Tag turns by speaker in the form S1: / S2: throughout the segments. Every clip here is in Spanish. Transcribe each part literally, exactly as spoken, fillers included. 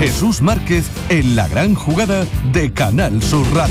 S1: Jesús Márquez en la gran jugada de Canal Sur Radio.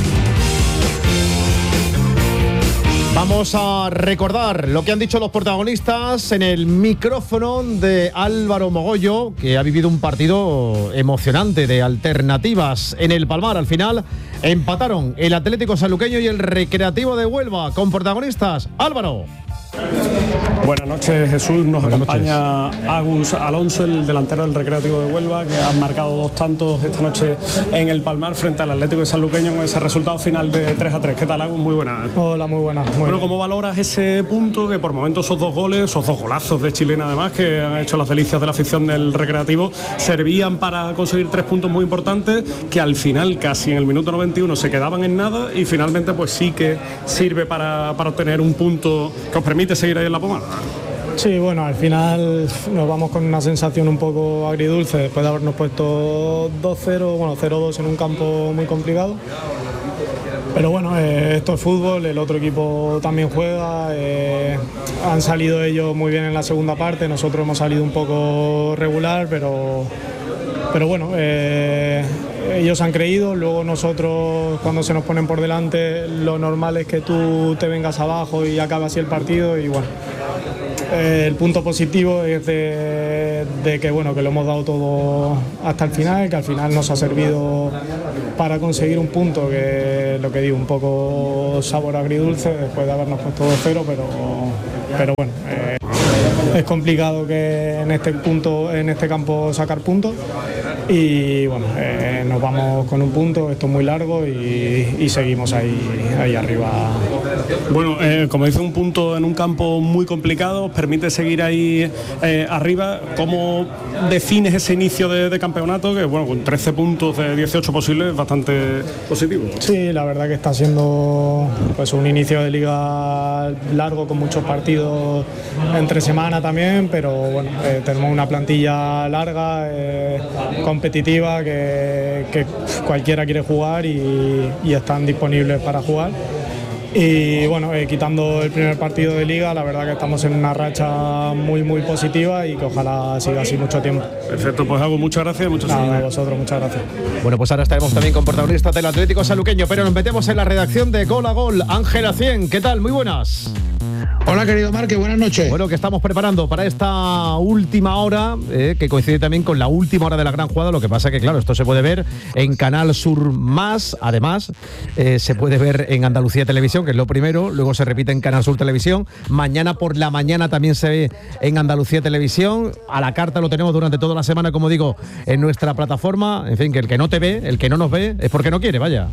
S2: Vamos a recordar lo que han dicho los protagonistas en el micrófono de Álvaro Mogollo, que ha vivido un partido emocionante de alternativas en el Palmar. Al final empataron el Atlético Sanluqueño y el Recreativo de Huelva, con protagonistas Álvaro.
S3: Buenas noches, Jesús. Nos
S2: Buenas
S3: acompaña noches. Agus Alonso, el delantero del Recreativo de Huelva, que ha marcado dos tantos esta noche en el Palmar frente al Atlético de Sanluqueño con ese resultado final de tres a tres. ¿Qué tal, Agus? Muy buenas.
S4: Hola, muy buenas. Muy
S3: bueno,
S4: bien.
S3: ¿Cómo valoras ese punto que por momentos esos dos goles, esos dos golazos de chilena además, que han hecho las delicias de la afición del Recreativo, servían para conseguir tres puntos muy importantes que al final, casi en el minuto noventa y uno, se quedaban en nada y finalmente pues sí que sirve para, para obtener un punto que os permite seguir ahí en la pomada?
S4: Sí, bueno, al final nos vamos con una sensación un poco agridulce después de habernos puesto dos cero, bueno, cero dos en un campo muy complicado. Pero bueno, eh, esto es fútbol, el otro equipo también juega, eh, han salido ellos muy bien en la segunda parte, nosotros hemos salido un poco regular, pero, pero bueno, eh, ellos han creído, luego nosotros cuando se nos ponen por delante lo normal es que tú te vengas abajo y acabe así el partido y bueno. Eh, el punto positivo es de, de que bueno que lo hemos dado todo hasta el final, que al final nos ha servido para conseguir un punto que lo que digo, un poco sabor agridulce después de habernos puesto dos cero, pero, pero bueno, eh, es complicado que en este punto, en este campo sacar puntos y bueno, eh, nos vamos con un punto, esto es muy largo y, y seguimos ahí, ahí arriba.
S3: Bueno, eh, como dice, un punto en un campo muy complicado, os permite seguir ahí eh, arriba. ¿Cómo defines ese inicio de, de campeonato? Que bueno, con trece puntos de dieciocho posibles es bastante positivo.
S4: Sí, la verdad que está siendo pues un inicio de liga largo con muchos partidos entre semana también, pero bueno, eh, tenemos una plantilla larga, eh, competitiva, que, que cualquiera quiere jugar y, y están disponibles para jugar. Y bueno, eh, quitando el primer partido de liga, la verdad que estamos en una racha muy muy positiva y que ojalá siga así mucho tiempo.
S3: Perfecto, pues hago muchas gracias, muchas
S4: gracias. Nada, a vosotros, muchas gracias.
S2: Bueno, pues ahora estaremos también con protagonistas del Atlético Sanluqueño, pero nos metemos en la redacción de Gol a Gol. Ángela Cien, ¿qué tal? Muy buenas.
S5: Hola, querido Marque, buenas noches.
S2: Bueno, que estamos preparando para esta última hora, eh, que coincide también con la última hora de la gran jugada. Lo que pasa que, claro, esto se puede ver en Canal Sur Más. Además, eh, se puede ver en Andalucía Televisión, que es lo primero. Luego se repite en Canal Sur Televisión. Mañana por la mañana también se ve en Andalucía Televisión. A la carta lo tenemos durante toda la semana, como digo, en nuestra plataforma. En fin, que el que no te ve, el que no nos ve, es porque no quiere, vaya.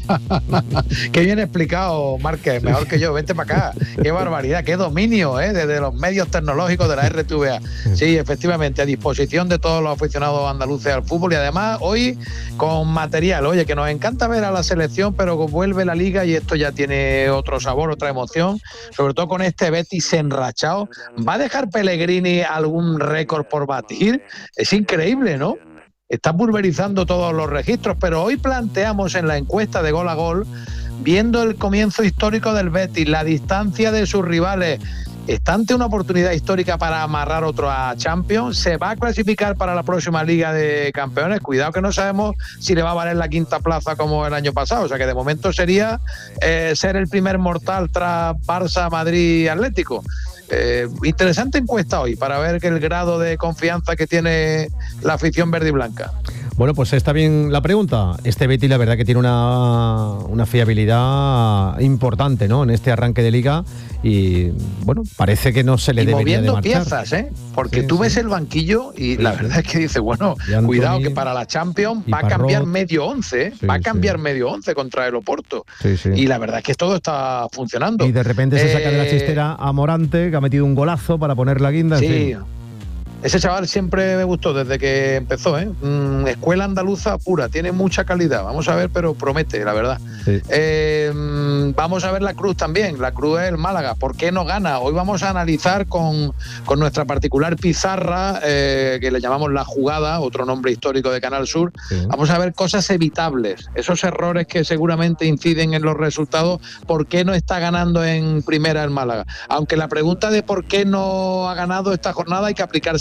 S5: Qué bien explicado, Marque. Mejor que yo. Vente para acá. Qué barbaridad. Qué dominio, ¿eh? Desde los medios tecnológicos de la R T V A. Sí, efectivamente, a disposición de todos los aficionados andaluces al fútbol y además hoy con material. Oye, que nos encanta ver a la selección, pero vuelve la liga y esto ya tiene otro sabor, otra emoción, sobre todo con este Betis enrachado. ¿Va a dejar Pellegrini algún récord por batir? Es increíble, ¿no? Está pulverizando todos los registros, pero hoy planteamos en la encuesta de Gol a Gol, viendo el comienzo histórico del Betis, la distancia de sus rivales, está ante una oportunidad histórica para amarrar otro a Champions, se va a clasificar para la próxima Liga de Campeones, cuidado que no sabemos si le va a valer la quinta plaza como el año pasado, o sea que de momento sería eh, ser el primer mortal tras Barça, Madrid y Atlético. Eh, interesante encuesta hoy para ver que el grado de confianza que tiene la afición verde y blanca.
S2: Bueno, pues está bien la pregunta. Este Betis la verdad que tiene una, una fiabilidad importante, ¿no? En este arranque de liga y bueno, parece que no se le
S5: y
S2: debería de marchar.
S5: moviendo piezas, ¿eh? Porque sí, tú sí. ves el banquillo y sí. la verdad es que dices, bueno, Anthony, cuidado que para la Champions va a cambiar medio once, ¿eh? sí, va a cambiar sí. medio once contra el Oporto. Sí, sí. Y la verdad es que todo está funcionando.
S2: Y de repente eh, se saca de la chistera a Morante, que ha metido un golazo para poner la guinda.
S5: Sí.
S2: En fin.
S5: Ese chaval siempre me gustó desde que empezó, ¿eh? Mm, escuela andaluza pura, tiene mucha calidad. Vamos a ver, pero promete, la verdad. Sí. Eh, vamos a ver la Cruz también. La Cruz es el Málaga. ¿Por qué no gana? Hoy vamos a analizar con, con nuestra particular pizarra, eh, que le llamamos La Jugada, otro nombre histórico de Canal Sur. Sí. Vamos a ver cosas evitables, esos errores que seguramente inciden en los resultados. ¿Por qué no está ganando en primera el Málaga? Aunque la pregunta de por qué no ha ganado esta jornada hay que aplicarse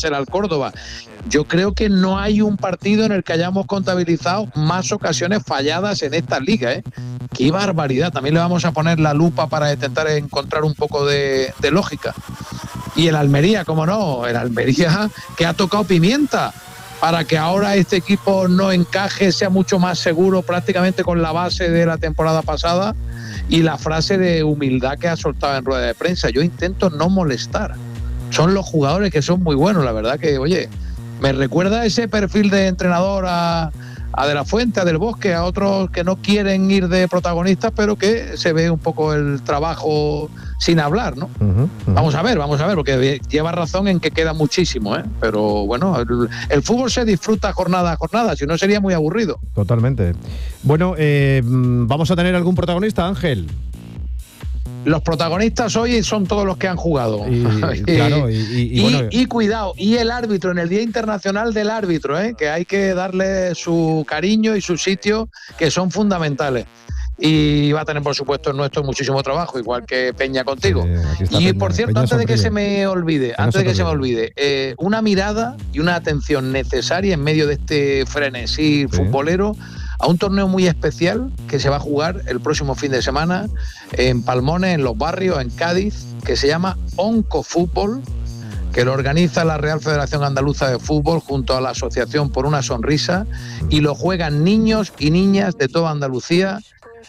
S5: vencer al Córdoba. Yo creo que no hay un partido en el que hayamos contabilizado más ocasiones falladas en esta liga, ¿eh? ¡Qué barbaridad! También le vamos a poner la lupa para intentar encontrar un poco de, de lógica. Y el Almería, cómo no, el Almería que ha tocado pimienta para que ahora este equipo no encaje, sea mucho más seguro prácticamente con la base de la temporada pasada y la frase de humildad que ha soltado en rueda de prensa. Yo intento no molestar. Son los jugadores que son muy buenos, la verdad que, oye, me recuerda ese perfil de entrenador a, a De la Fuente, a Del Bosque, a otros que no quieren ir de protagonistas, pero que se ve un poco el trabajo sin hablar, ¿no? Uh-huh, uh-huh. Vamos a ver, vamos a ver, porque lleva razón en que queda muchísimo, ¿eh? Pero bueno, el, el fútbol se disfruta jornada a jornada, si no sería muy aburrido.
S2: Totalmente. Bueno, eh, ¿vamos a tener algún protagonista, Ángel?
S5: Los protagonistas hoy son todos los que han jugado.
S2: Y, claro, y, y, y,
S5: y,
S2: bueno,
S5: y cuidado, y el árbitro, en el Día Internacional del Árbitro, ¿eh? Que hay que darle su cariño y su sitio, que son fundamentales. Y va a tener, por supuesto, el nuestro muchísimo trabajo, igual que Peña contigo. Sí, y Peña, por cierto, Peña antes de que se me olvide, Peña antes de que se me olvide, eh, una mirada y una atención necesaria en medio de este frenesí sí. futbolero a un torneo muy especial que se va a jugar el próximo fin de semana en Palmones, en Los Barrios, en Cádiz, que se llama Oncofútbol, que lo organiza la Real Federación Andaluza de Fútbol junto a la Asociación Por una Sonrisa, y lo juegan niños y niñas de toda Andalucía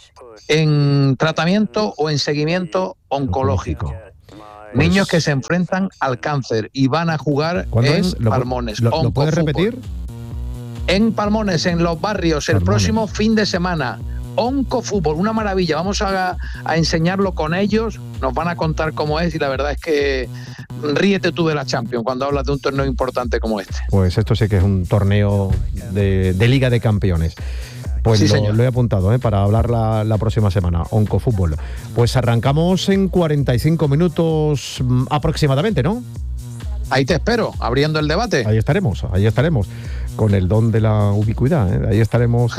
S5: en tratamiento o en seguimiento oncológico. Niños que se enfrentan al cáncer y van a jugar en
S2: lo,
S5: Palmones.
S2: ¿Lo, ¿lo puedes repetir?
S5: En Palmones, en Los Barrios, Palmones. El próximo fin de semana. Oncofútbol, una maravilla. Vamos a, a enseñarlo con ellos, nos van a contar cómo es, y la verdad es que ríete tú de la Champions cuando hablas de un torneo importante como este.
S2: Pues esto sí que es un torneo de, de Liga de Campeones. Pues sí, lo, lo he apuntado ¿eh? para hablar la, la próxima semana, Oncofútbol. Pues arrancamos en cuarenta y cinco minutos aproximadamente, ¿no?
S5: Ahí te espero, abriendo el debate.
S2: Ahí estaremos, ahí estaremos. Con el don de la ubicuidad, ¿eh? Ahí estaremos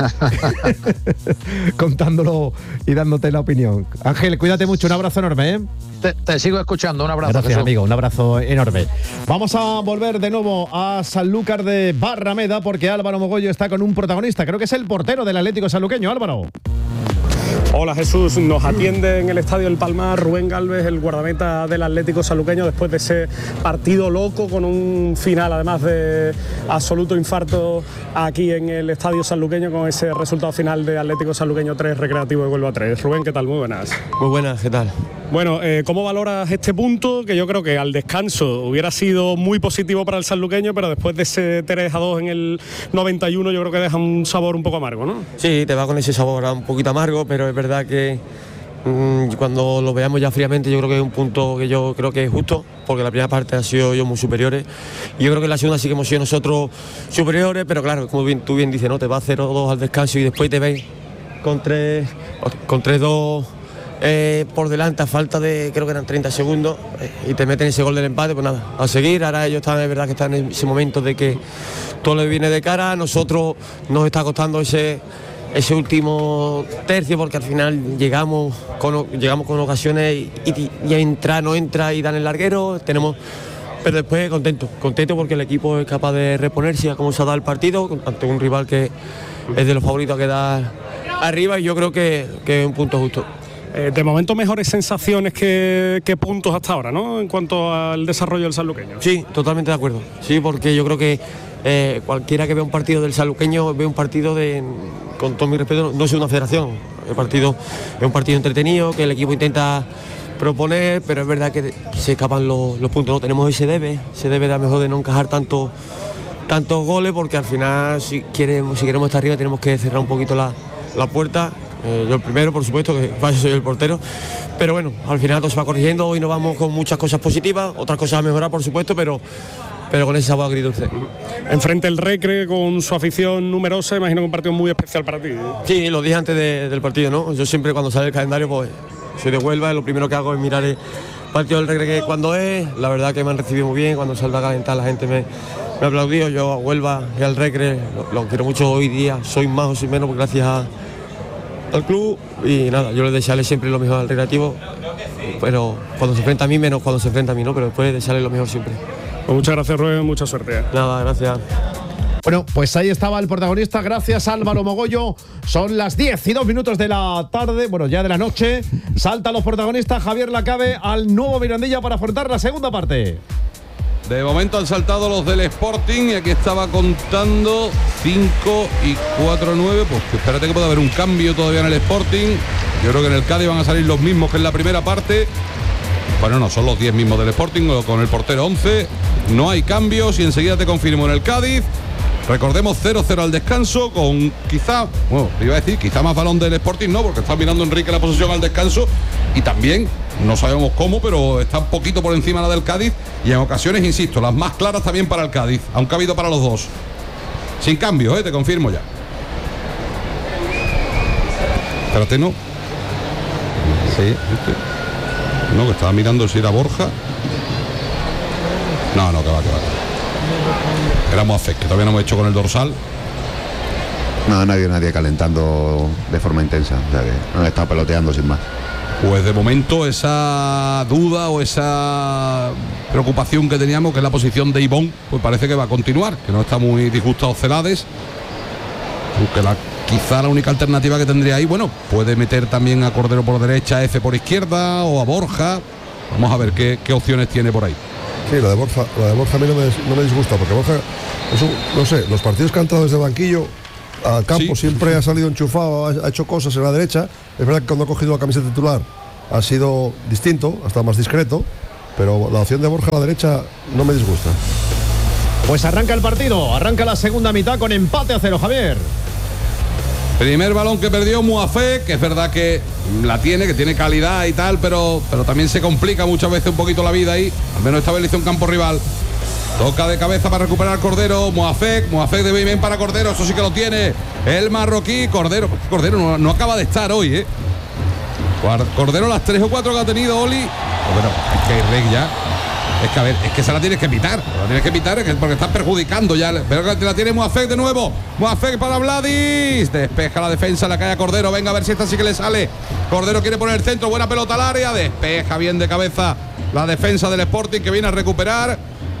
S2: contándolo y dándote la opinión. Ángel, cuídate mucho, un abrazo enorme, ¿eh?
S5: Te, te sigo escuchando, un abrazo.
S2: Gracias,
S5: Jesús.
S2: Amigo, un abrazo enorme. Vamos a volver de nuevo a Sanlúcar de Barrameda, porque Álvaro Mogollo está con un protagonista, creo que es el portero del Atlético sanluqueño. Álvaro.
S3: Hola Jesús, nos atiende en el Estadio El Palmar Rubén Gálvez, el guardameta del Atlético sanluqueño, después de ese partido loco con un final además de absoluto infarto aquí en el Estadio sanluqueño, con ese resultado final de Atlético sanluqueño tres, Recreativo de Huelva tres. Rubén, ¿qué tal? Muy buenas.
S6: Muy buenas, ¿qué tal?
S3: Bueno, eh, ¿cómo valoras este punto? Que yo creo que al descanso hubiera sido muy positivo para el sanluqueño, pero después de ese tres a dos en el noventa y uno yo creo que deja un sabor un poco amargo, ¿no?
S6: Sí, te va con ese sabor un poquito amargo, pero es verdad que mmm, cuando lo veamos ya fríamente yo creo que es un punto que yo creo que es justo, porque la primera parte ha sido yo muy superiores y yo creo que en la segunda sí que hemos sido nosotros superiores, pero claro, como bien, tú bien dices, ¿no? Te va cero dos al descanso y después te ves con tres con tres dos Eh, por delante a falta de, creo que eran treinta segundos, eh, y te meten ese gol del empate, pues nada, a seguir. Ahora ellos están, es verdad que están en ese momento de que todo les viene de cara, a nosotros nos está costando ese, ese último tercio, porque al final llegamos con, llegamos con ocasiones y, y, y entra, no entra y dan el larguero, tenemos... Pero después contento, contento porque el equipo es capaz de reponerse a cómo se ha dado el partido ante un rival que es de los favoritos a quedar arriba, y yo creo que, que es un punto justo.
S3: Eh, de momento mejores sensaciones que, que puntos hasta ahora, ¿no? En cuanto al desarrollo del sanluqueño.
S6: Sí, totalmente de acuerdo. Sí, porque yo creo que eh, cualquiera que vea un partido del sanluqueño ve un partido de, con todo mi respeto, no es una federación. El partido es un partido entretenido, que el equipo intenta proponer, pero es verdad que se escapan los, los puntos. ¿No? Tenemos ese debe, ese debe de a lo mejor de no encajar tanto, tantos goles, porque al final si queremos, si queremos estar arriba tenemos que cerrar un poquito la, la puerta. Eh, yo el primero, por supuesto, que yo soy el portero, pero bueno, al final todo se va corrigiendo. Hoy nos vamos con muchas cosas positivas, otras cosas a mejorar, por supuesto, pero, pero con ese sabor agridulce.
S3: Enfrente el Recre con su afición numerosa, imagino que un partido muy especial para ti, ¿eh?
S6: Sí, lo dije antes de, del partido, ¿no? Yo siempre cuando sale el calendario, pues soy de Huelva, lo primero que hago es mirar el partido del Recre que cuando es. La verdad que me han recibido muy bien, cuando salgo a calentar la gente me, me ha aplaudido. Yo a Huelva y al Recre lo, lo quiero mucho hoy día, soy más o soy menos, pues gracias a al club, y nada, yo le desearle siempre lo mejor al Recreativo, pero cuando se enfrenta a mí, menos cuando se enfrenta a mí, ¿no? Pero después desearle lo mejor siempre.
S3: Pues muchas gracias, Rubén, mucha suerte.
S6: Nada, gracias.
S2: Bueno, pues ahí estaba el protagonista. Gracias, Álvaro Mogollo. Son las diez y dos minutos de la tarde, bueno, ya de la noche. Saltan los protagonistas, Javier Lacabe, al nuevo Mirandilla para afrontar la segunda parte.
S7: De momento han saltado los del Sporting y aquí estaba contando cinco y cuatro, nueve. Pues espérate que puede haber un cambio todavía en el Sporting. Yo creo que en el Cádiz van a salir los mismos que en la primera parte. Bueno, no, son los diez mismos del Sporting, con el portero once. No hay cambios y enseguida te confirmo en el Cádiz. Recordemos cero cero al descanso con quizá, bueno, iba a decir, quizá más balón del Sporting, no, porque está mirando Enrique la posesión al descanso y también, no sabemos cómo, pero está un poquito por encima la del Cádiz y en ocasiones, insisto, las más claras también para el Cádiz, aunque ha habido para los dos. Sin cambio, ¿eh? Te confirmo ya. Espérate, no. Sí, este. No, que estaba mirando si era Borja. No, no, que va, que va. Era Moafek, que todavía no hemos hecho con el dorsal.
S8: No, nadie, nadie calentando de forma intensa. O sea que han estado peloteando sin más.
S7: Pues de momento esa duda o esa preocupación que teníamos, que es la posición de Ivón, pues parece que va a continuar, que no está muy disgustado Celades. Aunque la, quizá la única alternativa que tendría ahí, bueno, puede meter también a Cordero por derecha, a F por izquierda o a Borja. Vamos a ver qué, qué opciones tiene por ahí.
S9: Sí, lo de Borja, lo de Borja a mí no me, no me disgusta, porque Borja es un, no sé, los partidos que han entrado desde el banquillo al campo sí. Siempre ha salido enchufado, ha, ha hecho cosas en la derecha. Es verdad que cuando ha cogido la camiseta titular ha sido distinto, hasta más discreto, pero la opción de Borja a la derecha no me disgusta.
S2: Pues arranca el partido, arranca la segunda mitad con empate a cero, Javier.
S7: Primer balón que perdió Moafek, que es verdad que la tiene, que tiene calidad y tal, pero, pero también se complica muchas veces un poquito la vida ahí. Al menos esta vez le hizo un campo rival. Toca de cabeza para recuperar Cordero. Moafek, Moafek de bien para Cordero, eso sí que lo tiene. El marroquí, Cordero. Cordero no, no acaba de estar hoy, ¿eh? Cordero las tres o cuatro que ha tenido Oli. Bueno, es que hay reg ya. Es que a ver, es que se la tienes que pitar. La tienes que pitar porque estás perjudicando ya. Pero que la tiene Moafek de nuevo. Moafek para Vladis. Despeja la defensa, la calle a Cordero. Venga a ver si esta sí que le sale. Cordero quiere poner el centro. Buena pelota al área. Despeja bien de cabeza la defensa del Sporting, que viene a recuperar.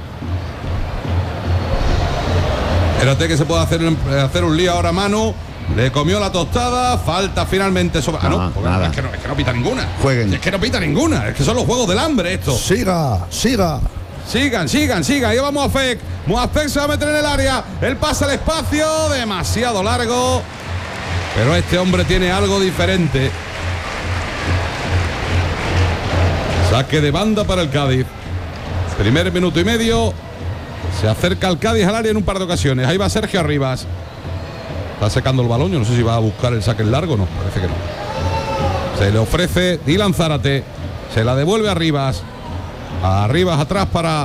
S7: Espérate que se puede hacer, hacer un lío ahora, Manu. Le comió la tostada. Falta finalmente sobre. Ah, no, no nada. Es, que no, es que no pita ninguna.
S8: Jueguen.
S7: Es que no pita ninguna. Es que son los juegos del hambre esto.
S9: Siga, siga.
S7: Sigan, sigan, sigan. Ahí va Moafek. Moafek se va a meter en el área. Él pasa el espacio. Demasiado largo. Pero este hombre tiene algo diferente. Saque de banda para el Cádiz. Primer minuto y medio. Se acerca el Cádiz al área en un par de ocasiones. Ahí va Sergio Arribas. Está secando el balón. Yo no sé si va a buscar el saque largo. No, parece que no. Se le ofrece Dylan Zárate. Se la devuelve a Arribas. A Arribas atrás para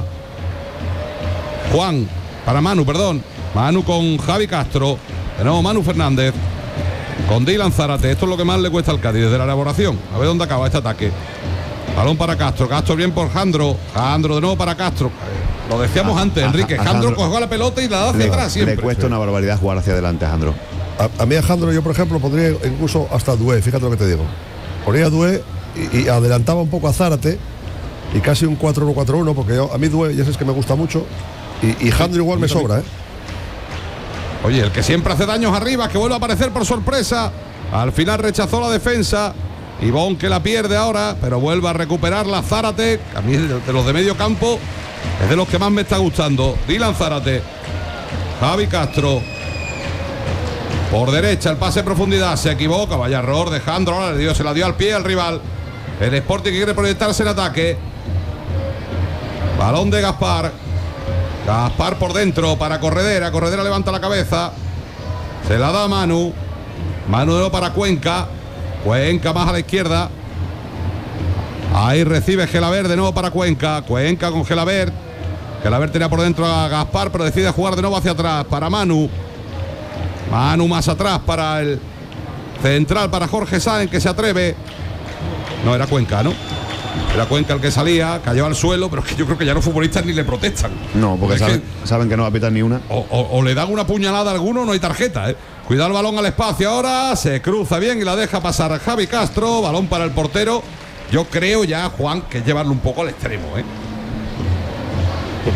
S7: Juan. Para Manu, perdón. Manu con Javi Castro. De nuevo Manu Fernández. Con Dylan Zárate. Esto es lo que más le cuesta al Cádiz desde la elaboración. A ver dónde acaba este ataque. Balón para Castro. Castro bien por Jandro. Jandro de nuevo para Castro. Lo decíamos a, antes, a, Enrique. A, a Jandro, Jandro cogió la pelota y la da hacia
S8: le,
S7: atrás siempre.
S8: Le cuesta una barbaridad jugar hacia adelante a Jandro.
S9: A, a mí a Jandro yo, por ejemplo, pondría incluso hasta Dué, fíjate lo que te digo. Ponía a Dué y, y adelantaba un poco a Zárate y casi un cuatro uno cuatro uno, porque yo, a mí Dué ya sabes que me gusta mucho y, y Jandro igual me sobra, ¿eh?
S7: Oye, el que siempre hace daños arriba, que vuelve a aparecer por sorpresa. Al final rechazó la defensa. Ivón que la pierde ahora, pero vuelve a recuperarla Zárate. A mí de los de medio campo es de los que más me está gustando. Dylan Zárate. Javi Castro. Por derecha el pase de profundidad. Se equivoca. Vaya error de Jandro. Ahora le dio, se la dio al pie al rival. El Sporting que quiere proyectarse en ataque. Balón de Gaspar. Gaspar por dentro para Corredera. Corredera levanta la cabeza. Se la da a Manu. Manu de nuevo para Cuenca. Cuenca más a la izquierda. Ahí recibe Gelabert de nuevo para Cuenca. Cuenca con Gelabert. Gelabert tenía por dentro a Gaspar, pero decide jugar de nuevo hacia atrás para Manu. Manu más atrás para el central, para Jorge Sáenz, que se atreve. No, era Cuenca, ¿no? Era Cuenca el que salía, cayó al suelo, pero es que yo creo que ya los futbolistas ni le protestan.
S8: No, porque saben que, saben que no va a pitar ni una.
S7: O, o, o le dan una puñalada a alguno, no hay tarjeta, ¿eh? Cuidado el balón al espacio ahora, se cruza bien y la deja pasar a Javi Castro. Balón para el portero. Yo creo ya, Juan, que es llevarlo un poco al extremo, ¿eh?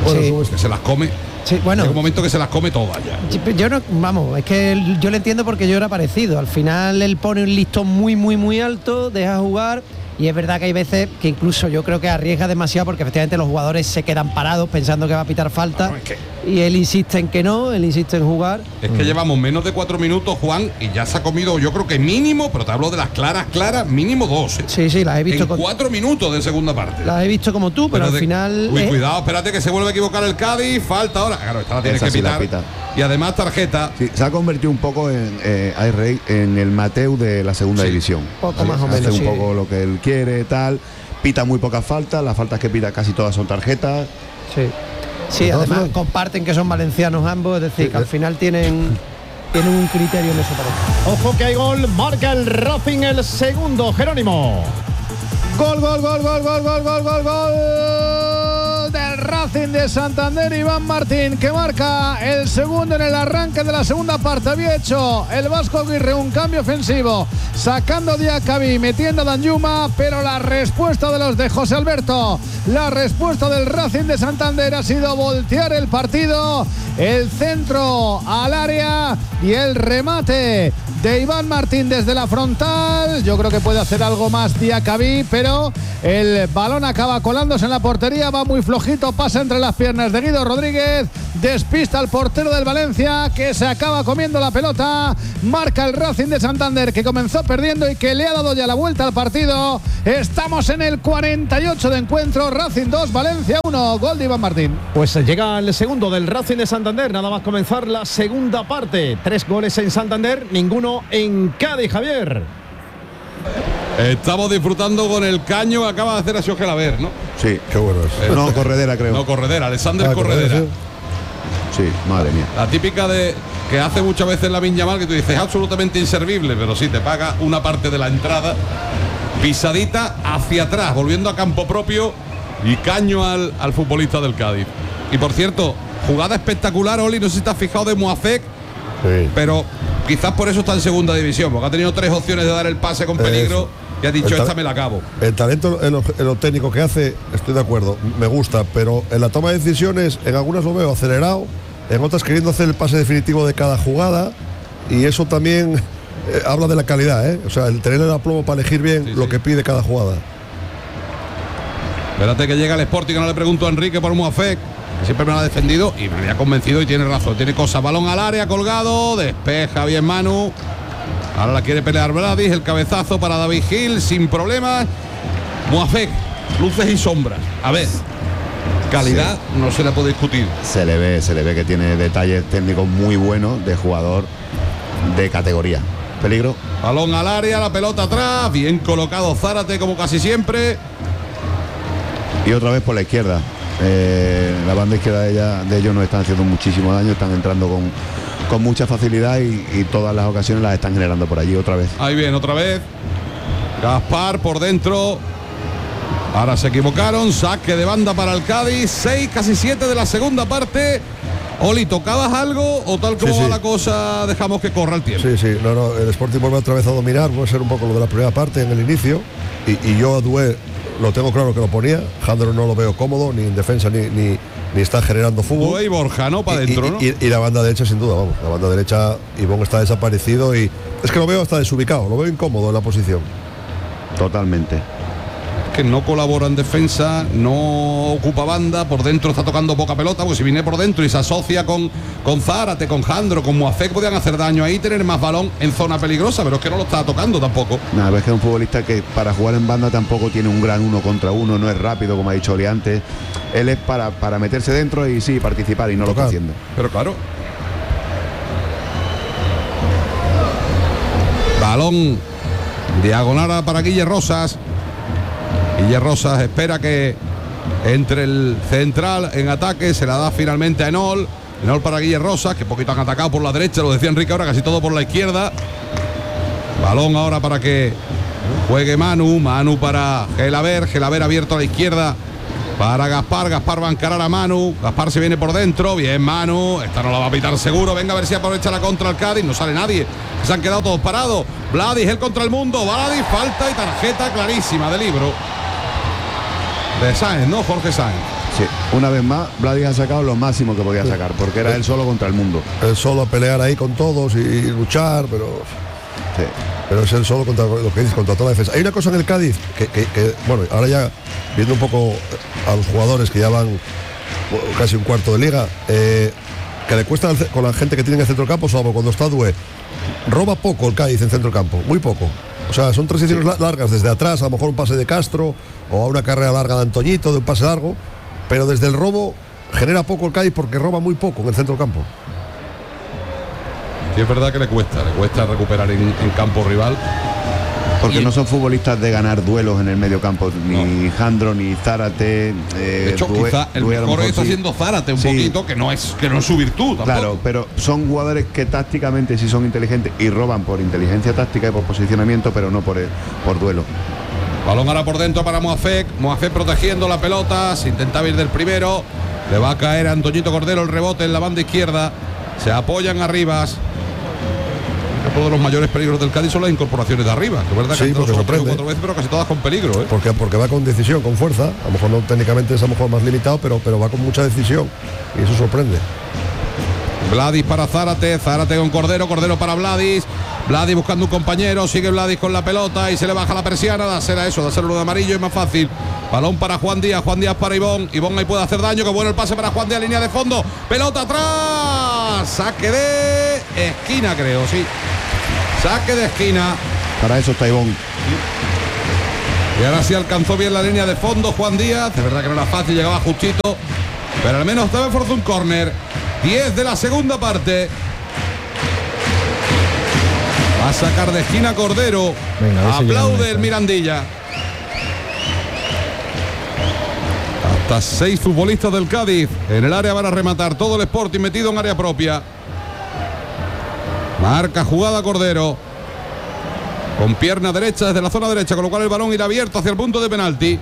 S9: Bueno,
S7: sí. Que se las come.
S10: Sí, bueno,
S7: hay un momento que se las come todas ya.
S10: Yo no, vamos, es que yo le entiendo porque yo era parecido. Al final él pone un listón muy, muy, muy alto, deja jugar. Y es verdad que hay veces que incluso yo creo que arriesga demasiado porque efectivamente los jugadores se quedan parados pensando que va a pitar falta.
S7: Bueno, es que...
S10: Y él insiste en que no, él insiste en jugar.
S7: Es que mm. llevamos menos de cuatro minutos, Juan, y ya se ha comido, yo creo que mínimo, pero te hablo de las claras, claras, mínimo dos. ¿eh?
S10: Sí, sí, las he visto.
S7: En
S10: con...
S7: cuatro minutos de segunda parte.
S10: Las he visto como tú, pero, pero al
S7: de...
S10: final.
S7: Uy,
S10: es...
S7: cuidado, espérate que se vuelve a equivocar el Cádiz, falta ahora. Claro, esta la tiene que pitar. Sí y además tarjeta.
S8: Sí, se ha convertido un poco en eh, Ay Rey, en el Mateu de la segunda sí. división.
S10: Poco
S8: sí,
S10: más o menos.
S8: Hace
S10: sí.
S8: un poco lo que él quiere, tal. Pita muy pocas faltas, las faltas que pita casi todas son tarjetas.
S10: Sí. Sí, además comparten que son valencianos ambos, es decir, que al final tienen, tienen un criterio en eso para.
S2: Ojo que hay gol, marca el Racing el segundo, Jerónimo.
S11: Gol, gol, gol, gol, gol, gol, gol, gol, gol del Racing de Santander, Iván Martín, que marca el segundo en el arranque de la segunda parte. Había hecho el Vasco Aguirre un cambio ofensivo, sacando Diacabí, metiendo a Danjuma, pero la respuesta de los de José Alberto, la respuesta del Racing de Santander ha sido voltear el partido, el centro al área y el remate de Iván Martín desde la frontal. Yo creo que puede hacer algo más Diacabí, pero el balón acaba colándose en la portería, va muy flojito, pasa entre las piernas de Guido Rodríguez, despista al portero del Valencia, que se acaba comiendo la pelota. Marca el Racing de Santander, que comenzó perdiendo y que le ha dado ya la vuelta al partido. Estamos en el cuarenta y ocho de encuentro, Racing dos, Valencia uno, gol de Iván Martín.
S2: Pues llega el segundo del Racing de Santander, nada más comenzar la segunda parte. Tres goles en Santander, ninguno en Cádiz, Javier.
S7: Estamos disfrutando con el caño que acaba de hacer a Sergio Gelaber, ¿no?
S8: Sí,
S9: qué bueno es.
S8: Eh, no, Corredera, creo.
S7: No, Corredera, Alexander
S9: ah,
S7: Corredera.
S8: Sí, madre mía.
S7: La típica de que hace muchas veces la Viña Mal, que tú dices es absolutamente inservible, pero sí te paga una parte de la entrada. Pisadita hacia atrás, volviendo a campo propio y caño al, al futbolista del Cádiz. Y por cierto, jugada espectacular, Oli, no sé si te has fijado, de Moafek, sí. Pero quizás por eso está en segunda división, porque ha tenido tres opciones de dar el pase con peligro. Eso. Y ha dicho, esta me la acabo.
S9: El talento en lo, en lo técnico que hace, estoy de acuerdo, me gusta, pero en la toma de decisiones, en algunas lo veo acelerado, en otras queriendo hacer el pase definitivo de cada jugada, y eso también eh, habla de la calidad, ¿eh? O sea, el tener el aplomo para elegir bien sí, lo sí. que pide cada jugada.
S7: Espérate que llega el Sporting, no le pregunto a Enrique por Moafek, que siempre me lo ha defendido y me había convencido y tiene razón, tiene cosas, balón al área, colgado, despeja bien Manu. Ahora la quiere pelear Bradis, el cabezazo para David Gil, sin problemas. Moafek, luces y sombras. A ver, calidad sí. no se la puede discutir.
S8: Se le ve, se le ve que tiene detalles técnicos muy buenos de jugador de categoría. Peligro.
S7: Balón al área, la pelota atrás, bien colocado Zárate como casi siempre.
S8: Y otra vez por la izquierda. Eh, la banda izquierda de, ella, de ellos nos están haciendo muchísimo daño, están entrando con... con mucha facilidad y, y todas las ocasiones las están generando por allí otra vez.
S7: Ahí bien, otra vez. Gaspar por dentro. Ahora se equivocaron. Saque de banda para el Cádiz. Seis, casi siete de la segunda parte. Oli, ¿tocabas algo o tal como sí, va sí. la cosa dejamos que corra el tiempo?
S9: Sí, sí. No, no. El Sporting vuelve otra vez a dominar. Puede ser un poco lo de la primera parte en el inicio. Y, y yo a Dué lo tengo claro que lo ponía. Jandro no lo veo cómodo, ni en defensa, ni... ni ni está generando fútbol.
S7: Dué y Borja, ¿no? Para adentro, ¿no?
S9: Y, y, y la banda derecha, sin duda, vamos. La banda derecha, Ivón está desaparecido y es que lo veo hasta desubicado, lo veo incómodo en la posición.
S8: Totalmente.
S7: Que no colabora en defensa, no ocupa banda, por dentro está tocando poca pelota, porque si viene por dentro y se asocia con, con Zárate, con Jandro, con Moafek, podían hacer daño ahí, tener más balón en zona peligrosa, pero es que no lo está tocando tampoco.
S8: Nada, es que es un futbolista que para jugar en banda tampoco tiene un gran uno contra uno, no es rápido, como ha dicho Oli antes. Él es para, para meterse dentro y sí, participar, y no Tocar. Lo está haciendo.
S7: Pero claro. Balón diagonal para Guille Rosas. Guille Rosas espera que entre el central en ataque, se la da finalmente a Enol. Enol para Guille Rosas, que poquito han atacado por la derecha, lo decía Enrique ahora, casi todo por la izquierda. Balón ahora para que juegue Manu, Manu para Gelaber, Gelaber abierto a la izquierda para Gaspar, Gaspar va a encarar a Manu, Gaspar se viene por dentro, bien Manu, esta no la va a pitar seguro, venga a ver si aprovecha la contra el Cádiz, no sale nadie, se han quedado todos parados. Bladis, el contra el mundo, Bladis, falta y tarjeta clarísima de libro de Sáenz, ¿no? Jorge Sáenz.
S8: Sí, una vez más, Vladi ha sacado lo máximo que podía sacar, porque era él solo contra el mundo.
S9: Él solo pelear ahí con todos y, y luchar, pero sí. Pero es él solo contra lo que dices, contra toda la defensa. Hay una cosa en el Cádiz que, que, que, bueno, ahora ya viendo un poco a los jugadores que ya van casi un cuarto de liga, eh, que le cuesta con la gente que tiene en el centro del campo, salvo cuando está Due, roba poco el Cádiz en centro del campo, muy poco. O sea, son transiciones sí. largas desde atrás, a lo mejor un pase de Castro o a una carrera larga de Antoñito, de un pase largo, pero desde el robo genera poco el Cádiz porque roba muy poco en el centro del campo.
S7: Sí, es verdad que le cuesta, le cuesta recuperar en, en campo rival.
S8: Porque
S7: y
S8: no son futbolistas de ganar duelos en el medio campo, ni no. Jandro, ni Zárate. Eh,
S7: de hecho, Due, quizá el Due mejor, mejor está sí. siendo Zárate un sí. poquito, que no es que no es su virtud tampoco.
S8: Claro, pero son jugadores que tácticamente sí son inteligentes y roban por inteligencia táctica y por posicionamiento, pero no por, por duelo.
S7: Balón ahora por dentro para Moafek. Moafek protegiendo la pelota, se intenta ir del primero. Le va a caer a Antoñito Cordero el rebote en la banda izquierda. Se apoyan arriba. Uno de los mayores peligros del Cádiz son las incorporaciones de arriba, que es verdad que
S9: sí, porque sorprende
S7: cuatro veces, pero casi todas con peligro, ¿eh?
S9: Porque, porque va con decisión, con fuerza. A lo mejor no técnicamente es a lo mejor más limitado, pero, pero va con mucha decisión y eso sorprende.
S7: Vladis para Zárate, Zárate con Cordero, Cordero para Vladis, Vladis buscando un compañero, sigue Vladis con la pelota y se le baja la persiana, dásela eso, dáselo de amarillo, es más fácil. Balón para Juan Díaz, Juan Díaz para Ivón, Ivón ahí puede hacer daño, que bueno el pase para Juan Díaz, línea de fondo, pelota atrás, saque de esquina creo, sí. Saque de esquina.
S8: Para eso está Ivón.
S7: Y ahora sí alcanzó bien la línea de fondo Juan Díaz. De verdad que no era fácil, llegaba justito. Pero al menos estaba forzó un córner. diez de la segunda parte. Va a sacar de esquina Cordero. Venga, aplaude el Mirandilla. Hasta seis futbolistas del Cádiz en el área van a rematar. Todo el Sporting metido en área propia. Marca jugada Cordero con pierna derecha desde la zona derecha, con lo cual el balón irá abierto hacia el punto de penalti.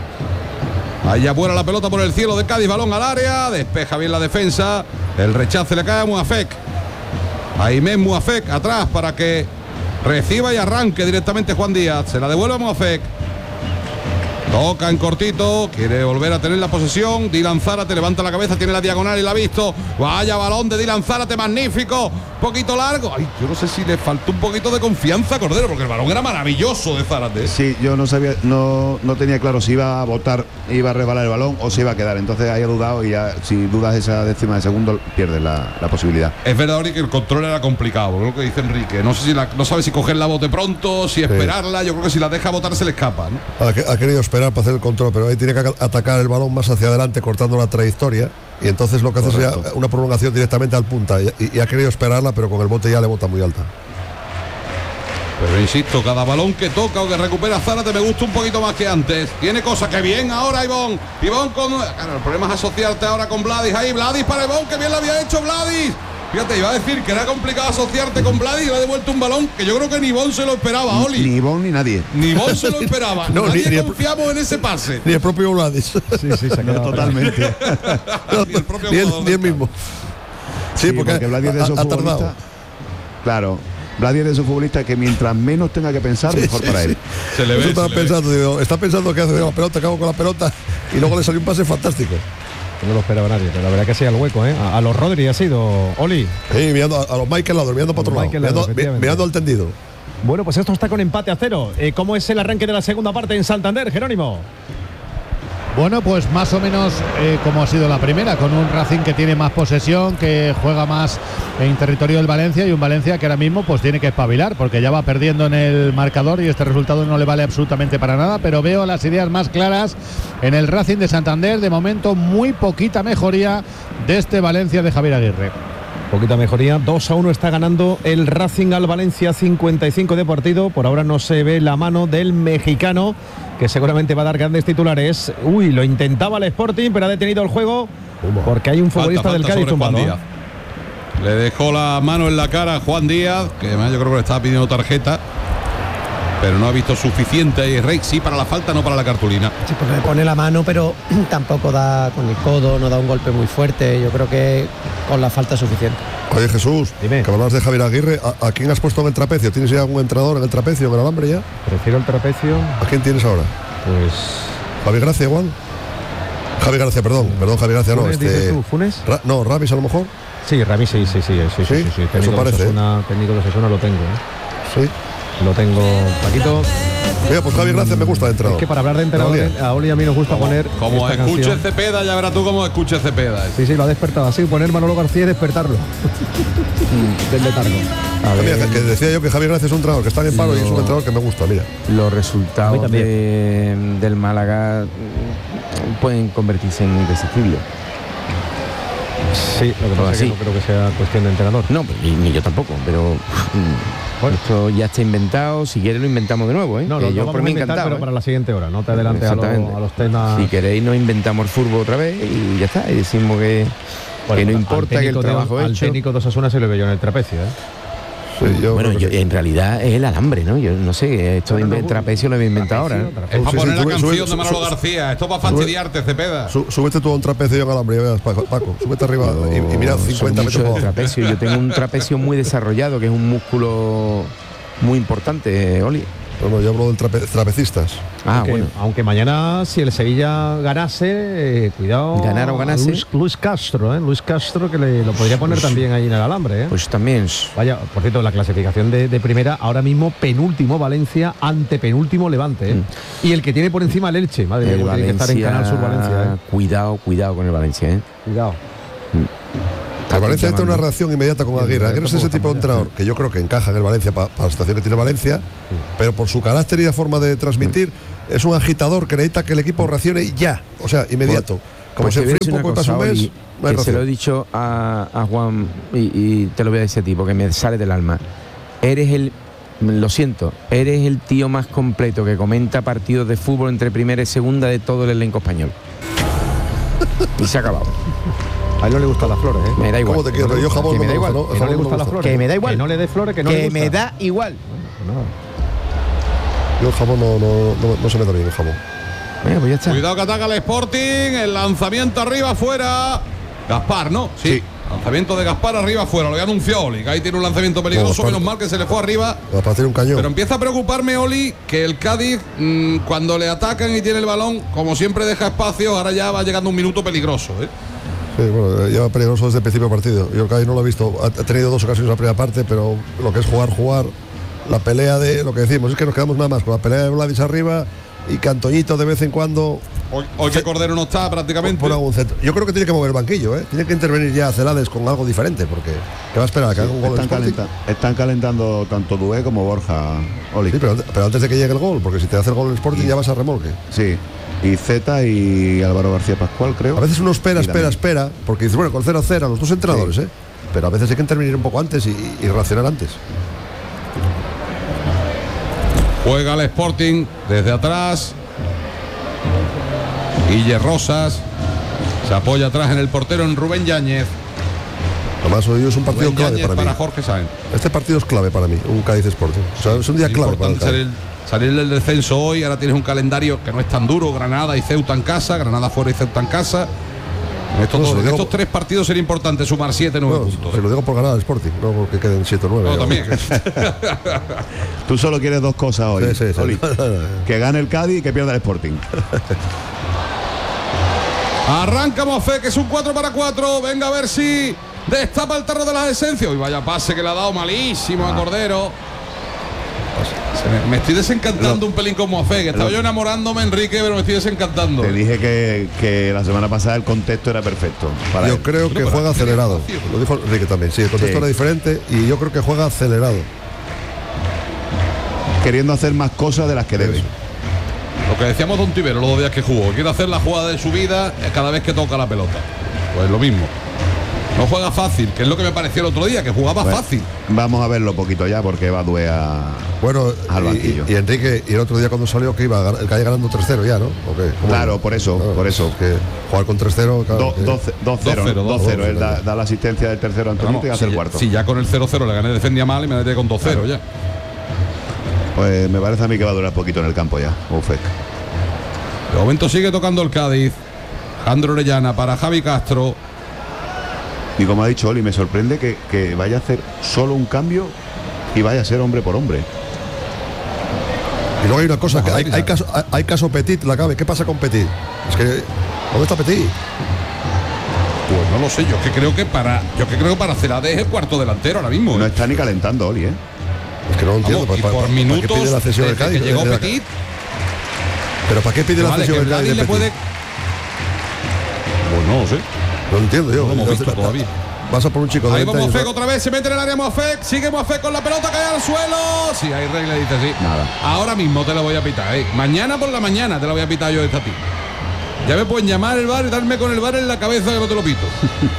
S7: Allá vuela la pelota por el cielo de Cádiz, balón al área, despeja bien la defensa, el rechace le cae a Moafek. Aimén Moafek atrás para que reciba y arranque directamente Juan Díaz, se la devuelve a Moafek. Toca en cortito, quiere volver a tener la posesión. Dylan Zárate levanta la cabeza, tiene la diagonal y la ha visto. Vaya balón de Dylan Zárate, magnífico. Poquito largo. Ay, yo no sé si le faltó un poquito de confianza a Cordero, porque el balón era maravilloso de Zárate.
S8: Sí, yo no sabía, no, no tenía claro si iba a botar, iba a resbalar el balón o si iba a quedar. Entonces ahí ha dudado y ya, si dudas esa décima de segundo, pierdes la, la posibilidad.
S7: Es verdad, Ori, que el control era complicado, lo que dice Enrique. No sé si la, no sabe si coger la bote pronto, si esperarla. Sí. Yo creo que si la deja botar se le escapa, ¿no?
S9: Ha, ha querido esperar para hacer el control, pero ahí tiene que atacar el balón más hacia adelante, cortando la trayectoria, y entonces lo que hace es una prolongación directamente al punta, y, y, y ha querido esperarla, pero con el bote ya le bota muy alta.
S7: Pero insisto, cada balón que toca o que recupera Zárate me gusta un poquito más que antes. Tiene cosas que bien ahora Ivón. Ivón con... Claro, el problema es asociarte ahora con Vladis ahí. Vladis para Ivón, que bien lo había hecho Vladis. Fíjate, iba a decir que era complicado asociarte con Vladis y le ha devuelto un balón que yo creo que ni Ivón se lo esperaba, Oli.
S8: Ni Ivón ni nadie.
S7: Ni Ivón se lo esperaba. no, nadie ni, confiamos ni en ese pase.
S9: Ni el propio Vladis. Sí,
S8: sí, se ha quedado totalmente.
S9: no, ni el propio ni el, ni el mismo. Sí, sí porque, porque
S8: Vladis de esos
S9: ha, ha tardado.
S8: Claro. Vladis es de esos futbolistas que mientras menos tenga que pensar, sí, mejor sí, para sí. él.
S7: Se le ve,
S9: Eso estaba
S7: se
S9: pensando,
S7: le ve.
S9: Digo, está pensando que hace la pelota, acabo con la pelota y luego le salió un pase fantástico.
S2: No lo esperaba nadie, pero la verdad que sí al hueco, ¿eh? A, a los Rodri ha sido, Oli.
S9: Sí, mirando a, a los Michael Lador, mirando para otro lado, mirando, mirando al tendido.
S2: Bueno, pues esto está con empate a cero. Eh, ¿Cómo es el arranque de la segunda parte en Santander, Jerónimo?
S11: Bueno, pues más o menos eh, como ha sido la primera, con un Racing que tiene más posesión, que juega más en territorio del Valencia, y un Valencia que ahora mismo pues tiene que espabilar, porque ya va perdiendo en el marcador y este resultado no le vale absolutamente para nada, pero veo las ideas más claras en el Racing de Santander. De momento muy poquita mejoría de este Valencia de Javier Aguirre.
S2: Poquita mejoría, dos a uno está ganando el Racing al Valencia, cincuenta y cinco de partido. Por ahora no se ve la mano del mexicano, que seguramente va a dar grandes titulares. Uy, lo intentaba el Sporting, pero ha detenido el juego porque hay un futbolista falta, falta del Cádiz tumbado. ¿eh?
S7: Le dejó la mano en la cara a Juan Díaz, que además yo creo que le estaba pidiendo tarjeta, pero no ha visto suficiente. Y Rey sí para la falta, no para la cartulina.
S10: Sí, porque le pone la mano, pero tampoco da con el codo, no da un golpe muy fuerte. Yo creo que con la falta es suficiente.
S9: Oye, Jesús, Dime. que hablas de Javier Aguirre, ¿a, ¿a quién has puesto en el trapecio? ¿Tienes ya algún entrenador en el trapecio, en el alambre ya?
S2: Prefiero el trapecio.
S9: ¿A quién tienes ahora?
S2: Pues...
S9: ¿Javier Gracia igual? Javi García, perdón, perdón, Javi García, no.
S2: ¿Funes,
S9: Este,
S2: dices tú, Funes?
S9: Ra, no, Ramis a lo mejor.
S2: Sí, Ramis, sí, sí, sí, sí, sí, sí, sí, sí. Técnico,
S9: parece,
S2: de Osasuna, técnico de Osasuna lo tengo, ¿eh?
S9: Sí.
S2: Lo tengo, Paquito.
S9: Mira, pues Javi Gracia me gusta de entrenador.
S2: Es que para hablar de entrenador, a Oli y a mí nos gusta
S7: como,
S2: poner.
S7: Como
S2: esta
S7: escuche
S2: canción.
S7: Cepeda, ya verás tú cómo escuche Cepeda.
S2: Sí, sí, lo ha despertado así. Poner Manolo García y despertarlo. Del letargo.
S9: A ver, que decía yo que Javi Gracia es un entrenador que está en paro y es un entrenador que me gusta, mira.
S12: Los resultados de, del Málaga pueden convertirse en irresistibles.
S2: Sí, lo que pasa es que no creo que sea cuestión de entrenador.
S12: No, ni, ni yo tampoco, pero bueno. Esto ya está inventado. Si quieres lo inventamos de nuevo, ¿eh?
S2: No,
S12: que
S2: lo,
S12: yo
S2: lo
S12: por mí encantado.
S2: Pero
S12: ¿eh?
S2: para la siguiente hora, no te adelantes a, lo, a los temas.
S12: Si queréis nos inventamos el fútbol otra vez y ya está. Y decimos que,
S2: bueno,
S12: que no importa que el trabajo
S2: de,
S12: hecho.
S2: Al técnico de Osasuna se lo veo yo en el trapecio, ¿eh?
S9: Sí, yo
S12: bueno, yo, en realidad es el alambre, ¿no? Yo no sé, esto de
S2: no, no,
S12: trapecio lo he inventado ahora. ¿eh?
S7: Es para
S9: Sí,
S7: poner
S9: sí,
S7: la
S9: sube,
S7: canción
S9: sube,
S7: de Manolo
S9: sube,
S7: García. Esto para fastidiarte, Cepeda.
S9: Sú, súbete tú a un trapecio en alambre, veas, Paco, Paco, súbete arriba y, y mira cincuenta metros
S12: de
S9: para
S12: trapecio. Yo tengo un trapecio muy desarrollado, que es un músculo muy importante, Oli.
S9: No, no, yo hablo del trape, trapecistas.
S12: Ah,
S2: aunque,
S12: bueno.
S2: Aunque mañana, si el Sevilla ganase, eh, cuidado.
S12: Ganar o ganase.
S2: Luis, Luis Castro, ¿eh? Luis Castro, que le, lo podría poner pues, también ahí en el alambre, ¿eh?
S12: Pues también.
S2: Vaya, por cierto, la clasificación de, de primera, ahora mismo penúltimo Valencia, antepenúltimo Levante, ¿eh? Mm. Y el que tiene por encima el Elche, madre mía, tiene que estar en Canal Sur Valencia, ¿eh?
S12: Cuidado, cuidado con el Valencia, ¿eh?
S2: Cuidado.
S12: Mm.
S9: El Valencia tiene una reacción inmediata con Aguirre. Aguirre es ese tipo de entrenador que yo creo que encaja en el Valencia para pa la situación que tiene Valencia, sí. Pero por su carácter y la forma de transmitir, sí. Es un agitador que necesita que el equipo reaccione ya, o sea, inmediato. Pues, Como pues se enfríe un poco y pasa un mes, no hay
S12: que se lo he dicho a, a Juan y, y te lo voy a decir a ti porque me sale del alma. Eres el, lo siento, eres el tío más completo que comenta partidos de fútbol entre primera y segunda de todo el elenco español. Y se ha acabado.
S2: A él no le gustan las flores, ¿eh?
S12: Me da igual.
S9: ¿Cómo te quiero? Yo jamón
S12: que me da igual.
S2: ¿no? Que no le gustan las flores.
S12: Que me da igual.
S2: Que no le dé flores, que no
S12: que
S2: le gusta.
S12: me da igual.
S9: Yo el jamón no, no, no, no se me da bien el jamón.
S12: Eh, pues ya está.
S7: Cuidado que ataca el Sporting. El lanzamiento arriba afuera. Gaspar, ¿no? Sí. sí. Lanzamiento de Gaspar arriba afuera. Lo había anunciado Oli. Que ahí tiene un lanzamiento peligroso. Menos mal que se le fue arriba.
S9: Va a tirar un cañón.
S7: Pero empieza a preocuparme, Oli, que el Cádiz, mmm, cuando le atacan y tiene el balón, como siempre deja espacio, ahora ya va llegando un minuto peligroso, ¿eh?
S9: Sí, bueno, lleva peligroso desde el principio del partido. Yo el Cádiz no lo he visto. Ha tenido dos ocasiones en la primera parte, pero lo que es jugar, jugar, la pelea de lo que decimos, es que nos quedamos nada más con la pelea de Vladis arriba y Cantoñito de vez en cuando.
S7: Hoy, hoy que Cordero no está prácticamente.
S9: Por algún centro. Yo creo que tiene que mover el banquillo, ¿eh? Tiene que intervenir ya Celades con algo diferente, porque ¿qué va a esperar? ¿Que
S8: sí,
S9: haga un gol?
S8: Están, calenta, están calentando tanto Dué como Borja, Oli.
S9: Sí, pero, pero antes de que llegue el gol, porque si te hace el gol el Sporting y, ya vas a remolque.
S8: Sí. Y Zeta y Álvaro García Pascual, creo.
S9: A veces uno espera, espera, espera, porque dices, bueno, con cero cero los dos entrenadores, sí. ¿eh? Pero a veces hay que intervenir un poco antes y, y reaccionar antes.
S7: Juega el Sporting desde atrás. Guille Rosas se apoya atrás en el portero en Rubén Yáñez.
S9: Además hoy es un partido
S7: Rubén
S9: clave
S7: Yáñez
S9: para mí.
S7: Para Jorge Sáenz.
S9: Este partido es clave para mí, un Cádiz Sporting. O sea, es un día
S7: es
S9: clave para el
S7: salir, salir del descenso hoy. Ahora tienes un calendario que no es tan duro. Granada y Ceuta en casa, Granada fuera y Ceuta en casa. En estos, no, dos, en digo, estos tres partidos sería importante sumar siete, nueve
S9: no,
S7: puntos.
S9: Se lo digo por ganar al Sporting, no porque queden siete o nueve.
S7: No, también.
S8: Tú solo quieres dos cosas hoy,
S9: sí, sí, sí.
S8: Oli. Que gane el Cádiz y que pierda el Sporting.
S7: Arranca Mofé, que es un cuatro para cuatro. Venga a ver si destapa el tarro de las esencias. Uy, vaya pase que le ha dado malísimo ah. a Cordero. Me, me estoy desencantando no. un pelín con Mofé, que estaba no. yo enamorándome, Enrique, pero me estoy desencantando.
S8: Te dije que, que la semana pasada el contexto era perfecto. Para
S9: yo
S8: él.
S9: creo que juega acelerado. Lo dijo Enrique también. Sí, el contexto sí. era diferente y yo creo que juega acelerado.
S8: Queriendo hacer más cosas de las que debe.
S7: Lo que decíamos de Ontivero los dos días que jugó, quiere hacer la jugada de su vida cada vez que toca la pelota. Pues lo mismo. No juega fácil, que es lo que me pareció el otro día, que jugaba bueno, fácil.
S8: Vamos a verlo poquito ya, porque va a Dué a,
S9: bueno,
S8: al banquillo.
S9: Y, y Enrique, y el otro día cuando salió que iba el Cádiz ganando tres cero ya, ¿no? Okay,
S8: claro, por eso, claro, por eso.
S9: Que jugar con tres cero, claro,
S8: dos cero, él da, da la asistencia del tercero a Antonito y hace
S7: si
S8: el cuarto.
S7: Si ya, ya con el cero cero le gané, defendía mal y me metí con dos cero claro. ya.
S8: Pues me parece a mí que va a durar poquito en el campo ya, Ufec.
S7: De momento sigue tocando el Cádiz. Jandro Orellana para Javi Castro.
S8: Y como ha dicho Oli, me sorprende que, que vaya a hacer solo un cambio y vaya a ser hombre por hombre.
S9: Y luego hay una cosa, que hay, hay, caso, hay, hay caso Petit, la cabe. ¿Qué pasa con Petit? Es que, ¿dónde está Petit?
S7: Pues no lo sé, yo que creo que para yo que creo que para Celades es el cuarto delantero ahora mismo.
S8: No
S7: ¿eh?
S8: está ni calentando, Oli, ¿eh?
S9: Es que no lo entiendo.
S7: Vamos, y
S9: ¿Para,
S7: por
S9: para,
S7: minutos
S9: ¿para qué pide la cesión del Cádiz?
S7: que llegó
S9: de la,
S7: Petit.
S9: ¿Pero para qué pide la
S7: Vale,
S9: cesión
S7: que
S9: del Cádiz?
S7: le puede... Pues no lo sé.
S9: No lo entiendo yo.
S7: No lo hemos visto todavía.
S9: Vas a por un chico de
S7: Ahí va
S9: veinte
S7: Moafek
S9: años.
S7: otra vez, se mete en el área Moafek, sigue Moafek con la pelota, cae al suelo. Sí, hay regla, dice sí.
S8: Nada.
S7: Ahora mismo te la voy a pitar, ¿eh? Mañana por la mañana te la voy a pitar yo esta a ti. Ya me pueden llamar el bar y darme con el bar en la cabeza que no te lo pito.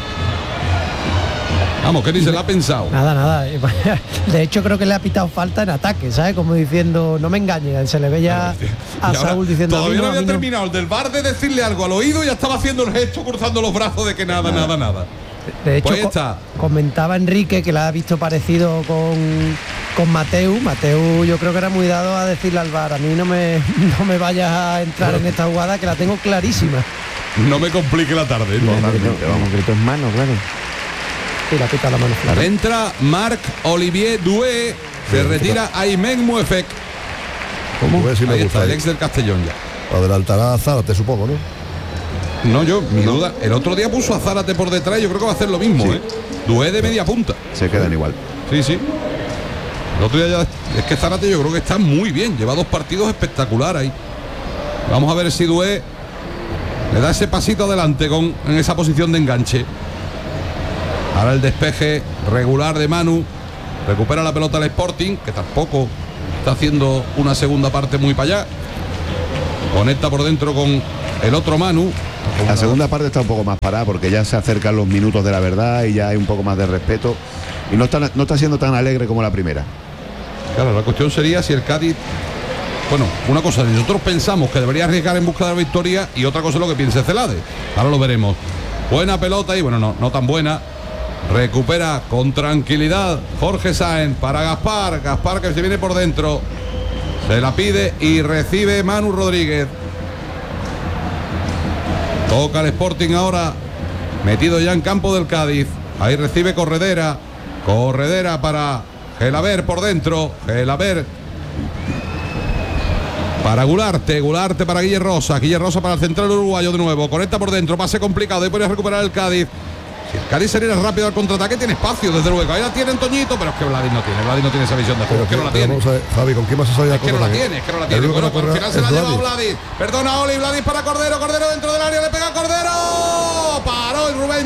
S7: Vamos, que ni se la ha pensado.
S10: Nada, nada. De hecho, creo que le ha pitado falta en ataque, ¿sabes? Como diciendo, no me engañes. Se le ve ya a Saúl diciendo.
S7: Todavía
S10: no,
S7: no había
S10: no.
S7: terminado el del bar de decirle algo al oído y ya estaba haciendo el gesto cruzando los brazos de que nada, nada, nada.
S10: De hecho,
S7: pues
S10: co
S7: está.
S10: comentaba Enrique que la ha visto parecido con, con Mateu. Mateu yo creo que era muy dado a decirle al bar, a mí no me, no me vayas a entrar en esta jugada que la tengo clarísima.
S7: No me complique la tarde. ¿no?
S12: Vamos, grito en mano, claro.
S10: Y la pita la mano.
S7: Claro. Entra Marc-Olivier Doué, se retira Aymen Moafek.
S9: ¿Cómo? Sí me
S7: Ahí
S9: gusta
S7: está, el
S9: ahí.
S7: ex del Castellón ya.
S9: Adelantará a Zárate, supongo, ¿no?
S7: No, yo, mi duda. El otro día puso a Zárate por detrás y yo creo que va a hacer lo mismo,
S8: Sí.
S7: ¿eh? Doué de media punta.
S8: Se quedan igual.
S7: Sí, sí. El otro día ya. Es que Zárate yo creo que está muy bien. Lleva dos partidos espectaculares ahí. Vamos a ver si Doué le da ese pasito adelante con, en esa posición de enganche. Ahora el despeje regular de Manu. Recupera la pelota el Sporting, que tampoco está haciendo una segunda parte muy para allá. Conecta por dentro con el otro Manu.
S8: La segunda parte está un poco más parada porque ya se acercan los minutos de la verdad y ya hay un poco más de respeto. Y no está, no está siendo tan alegre como la primera.
S7: Claro, la cuestión sería si el Cádiz... Bueno, una cosa, nosotros pensamos que debería arriesgar en busca de la victoria y otra cosa es lo que piense Celades. Ahora lo veremos. Buena pelota y bueno, no, no tan buena. Recupera con tranquilidad Jorge Sáenz para Gaspar. Gaspar que se viene por dentro. Se la pide y recibe Manu Rodríguez. Toca el Sporting ahora. Metido ya en campo del Cádiz. Ahí recibe Corredera. Corredera para Gelaber por dentro. Gelaber para Gularte. Gularte para Guille Rosa. Guille Rosa para el central uruguayo de nuevo. Conecta por dentro. Pase complicado. Ahí podría recuperar el Cádiz. Si el Cádiz saliera rápido al contraataque, tiene espacio, desde luego. Ahí la tiene Toñito, pero es que Vladis no tiene. Vladis no tiene esa visión de juego. Es que no la tiene.
S9: Vamos a ver, Javi, ¿con quién vas a salir a
S7: Es que no la tiene, es que no la tiene. Bueno, al final se la ha llevado Vladis. Perdona, Oli, Vladis para Cordero. Cordero dentro del área, le pega a Cordero. Paró el Rubén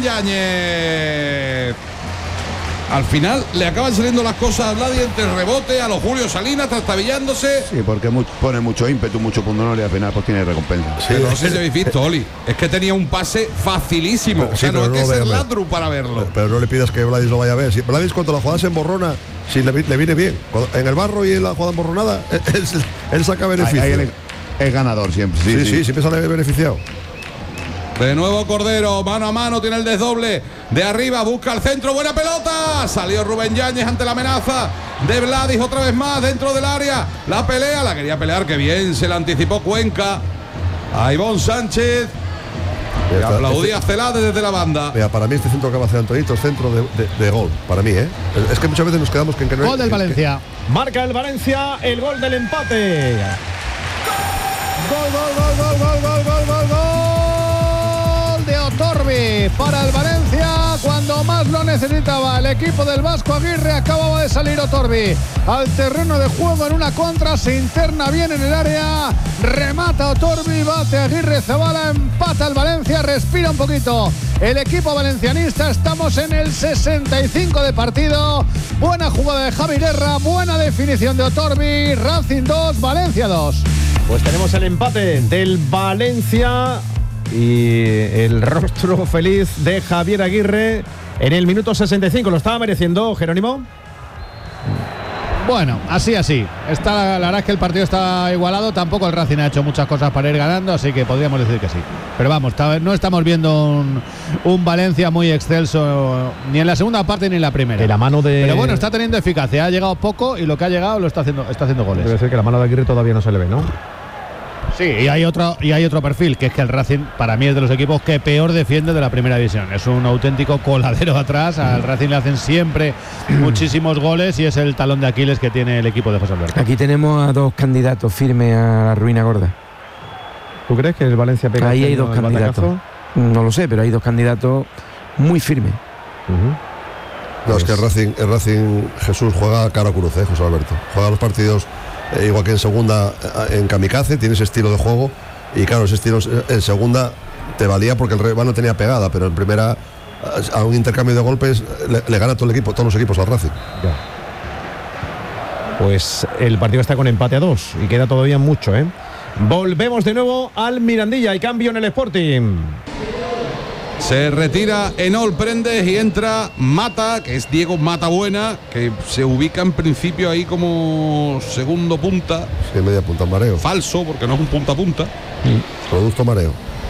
S7: Yáñez. Al final le acaban saliendo las cosas a Vladis entre el rebote, a los Julio Salinas, trastabillándose.
S8: Sí, porque mu pone mucho ímpetu, mucho pundonor y al final pues tiene recompensa.
S7: Sí, pero no sé si habéis visto, Oli. Es que tenía un pase facilísimo.
S9: Pero,
S7: o sea,
S9: sí,
S7: no hay
S9: no
S7: que
S9: lo
S7: ser
S9: ve,
S7: ladru para verlo.
S9: Pero, pero no le pidas que Vladis lo vaya a ver. Si Vladis cuando la jugada se emborrona, si le, le viene bien. Cuando, en el barro y en la jugada emborronada, él, él saca beneficio.
S8: Ahí, ahí él es ganador siempre. Sí,
S9: sí,
S8: sí,
S9: sí, siempre sale beneficiado.
S7: De nuevo Cordero, mano a mano, tiene el desdoble de arriba, busca el centro, buena pelota. Salió Rubén Yáñez ante la amenaza de Vladis otra vez más dentro del área. La pelea, la quería pelear, que bien se la anticipó Cuenca. A Ivón Sánchez. Le aplaudía Celades desde la banda.
S9: Mira, para mí este centro que va a hacer Antonito es centro de, de, de gol, para mí, ¿eh? Es que muchas veces nos quedamos que, que no
S11: Gol del Valencia.
S2: Que... Marca el Valencia el gol del empate.
S11: Gol, gol, gol, gol, gol, gol, gol, gol, gol de Otorbi para el Valencia cuando más lo necesitaba. El equipo del Vasco Aguirre acababa de salir Otorbi al terreno de juego en una contra, se interna bien en el área, remata Otorbi, bate Aguirre Zabala, empata el Valencia, respira un poquito el equipo valencianista. Estamos en el sesenta y cinco de partido. Buena jugada de Javi Guerra, buena definición de Otorbi. Racing dos, Valencia dos.
S2: Pues tenemos el empate del Valencia y el rostro feliz de Javier Aguirre en el minuto sesenta y cinco. ¿Lo estaba mereciendo, Jerónimo?
S11: Bueno, así, así. Está, la verdad es que el partido está igualado. Tampoco el Racing ha hecho muchas cosas para ir ganando, así que podríamos decir que sí. Pero vamos, no estamos viendo un, un Valencia muy excelso ni en la segunda parte ni en la primera.
S2: De la mano de...
S11: Pero bueno, está teniendo eficacia. Ha llegado poco y lo que ha llegado lo está haciendo, está haciendo goles.
S2: Debe ser que la mano de Aguirre todavía no se le ve, ¿no?
S11: Sí, y hay otro y hay otro perfil, que es que el Racing para mí es de los equipos que peor defiende de la primera división. Es un auténtico coladero atrás, al Racing le hacen siempre muchísimos goles y es el talón de Aquiles que tiene el equipo de José Alberto.
S12: Aquí tenemos a dos candidatos firmes a la ruina gorda.
S2: ¿Tú crees que el Valencia pega?
S12: Ahí
S2: este
S12: hay dos
S2: año el
S12: candidatos.
S2: batacazo?
S12: No lo sé, pero hay dos candidatos muy firmes.
S2: Uh-huh.
S9: No, es que el Racing, el Racing Jesús juega cara a cruz, ¿eh, José Alberto? Juega los partidos eh, igual que en segunda, eh, en kamikaze, tiene ese estilo de juego. Y claro, ese estilo en segunda te valía porque el rival no tenía pegada, pero en primera, a un intercambio de golpes, le, le gana todo el equipo, todos los equipos al Racing.
S2: Ya. Pues el partido está con empate a dos y queda todavía mucho, ¿eh? Volvemos de nuevo al Mirandilla y cambio en el Sporting.
S7: Se retira Enol Prendes y entra Mata, que es Diego Matabuena, que se ubica en principio ahí como segundo punta.
S9: Sí, media punta, mareo.
S7: Falso, porque no es un punta a punta.
S9: Mm. Producto mareo.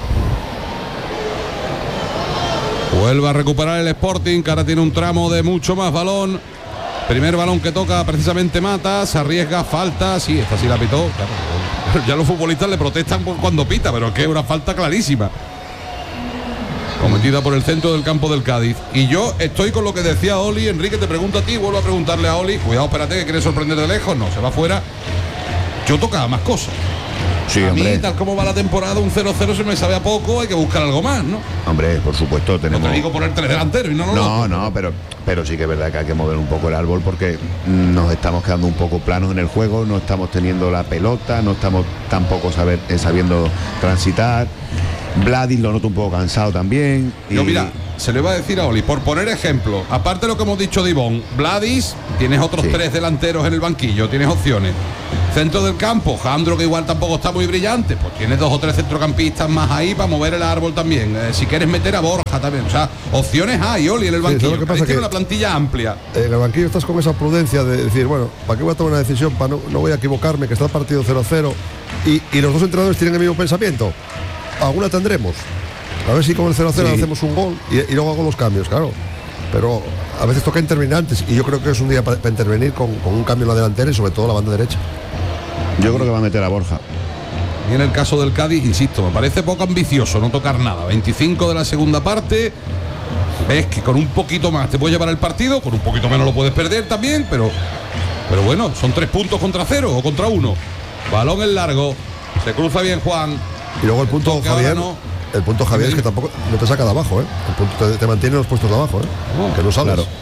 S7: Vuelve a recuperar el Sporting, que ahora tiene un tramo de mucho más balón. Primer balón que toca precisamente Mata, se arriesga, falta, sí, esta sí la pitó. Claro, ya los futbolistas le protestan por cuando pita, pero es que es una falta clarísima. Cometida por el centro del campo del Cádiz. Y yo estoy con lo que decía Oli. Enrique, te pregunto a ti, vuelvo a preguntarle a Oli. Cuidado, espérate, que quiere sorprender de lejos. No, se va fuera. Yo tocaba más cosas.
S8: Sí,
S7: a
S8: hombre.
S7: mí, tal como va la temporada, un cero cero se me sabe a poco, hay que buscar algo más, ¿no?
S8: Hombre, por supuesto, tenemos...
S7: No te digo poner tres delanteros y no, no,
S8: no. No, no, pero, pero sí que es verdad que hay que mover un poco el árbol porque nos estamos quedando un poco planos en el juego, no estamos teniendo la pelota, no estamos tampoco saber, eh, sabiendo transitar. Vladis lo noto un poco cansado también.
S7: Yo,
S8: y...
S7: mira, se le va a decir a Oli, por poner ejemplo, aparte de lo que hemos dicho de Ivón, Vladis, tienes otros
S8: Sí.
S7: tres delanteros en el banquillo, tienes opciones. Centro del campo, Jandro, que igual tampoco está muy brillante, pues tienes dos o tres centrocampistas más ahí para mover el árbol también. Eh, si quieres meter a Borja también, o sea, opciones hay, Oli, en el
S9: Sí,
S7: banquillo.
S9: ¿sabes lo que pasa?
S7: Cádiz tiene
S9: Que-
S7: una plantilla amplia.
S9: En el banquillo estás con esa prudencia de decir, bueno, ¿para qué voy a tomar una decisión? Para no, no voy a equivocarme, que está el partido cero cero. Y, y los dos entrenadores tienen el mismo pensamiento. Alguna tendremos. A ver si con el cero cero
S8: Sí.
S9: hacemos un gol y, y luego hago los cambios, claro. Pero a veces toca intervenir antes. Y yo creo que es un día para, para intervenir con, con un cambio en la delantera y sobre todo la banda derecha.
S8: Yo creo que va a meter a Borja.
S7: Y en el caso del Cádiz, insisto, me parece poco ambicioso no tocar nada. veinticinco de la segunda parte. Ves que con un poquito más te puedes llevar el partido, con un poquito menos lo puedes perder también, pero, pero bueno, son tres puntos contra cero o contra uno. Balón en largo, se cruza bien Juan.
S9: Y luego el punto,
S7: toque
S9: Javier,
S7: ahora no.
S9: el punto, Javier, es que tampoco no te saca de abajo, ¿eh? El punto te, te mantiene en los puestos de abajo, ¿eh?
S7: No,
S9: que no sales.
S8: claro.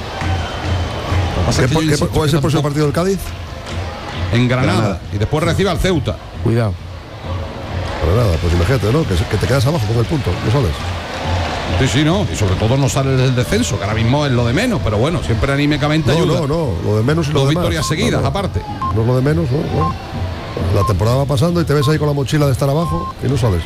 S7: Lo que pasa
S9: ¿Qué,
S7: es que
S9: po-
S7: yo
S9: qué-
S7: insisto
S9: ¿Cuál es
S7: que
S9: el próximo
S7: tampoco-
S9: partido del Cádiz?
S7: En Granada,
S8: Granada.
S7: y después recibe al Ceuta.
S12: Cuidado.
S9: Para nada, pues imagínate, ¿no? Que, se- que te quedas abajo con el punto, no sales.
S7: Sí, sí, no, y sobre todo no sale del descenso, que ahora mismo es lo de menos, pero bueno, siempre anímicamente
S9: No,
S7: ayuda.
S9: no, no, lo de menos y lo
S7: Dos
S9: de más.
S7: victorias seguidas,
S9: No, no.
S7: aparte.
S9: No es lo de menos, ¿no? Bueno, la temporada va pasando y te ves ahí con la mochila de estar abajo y no sales.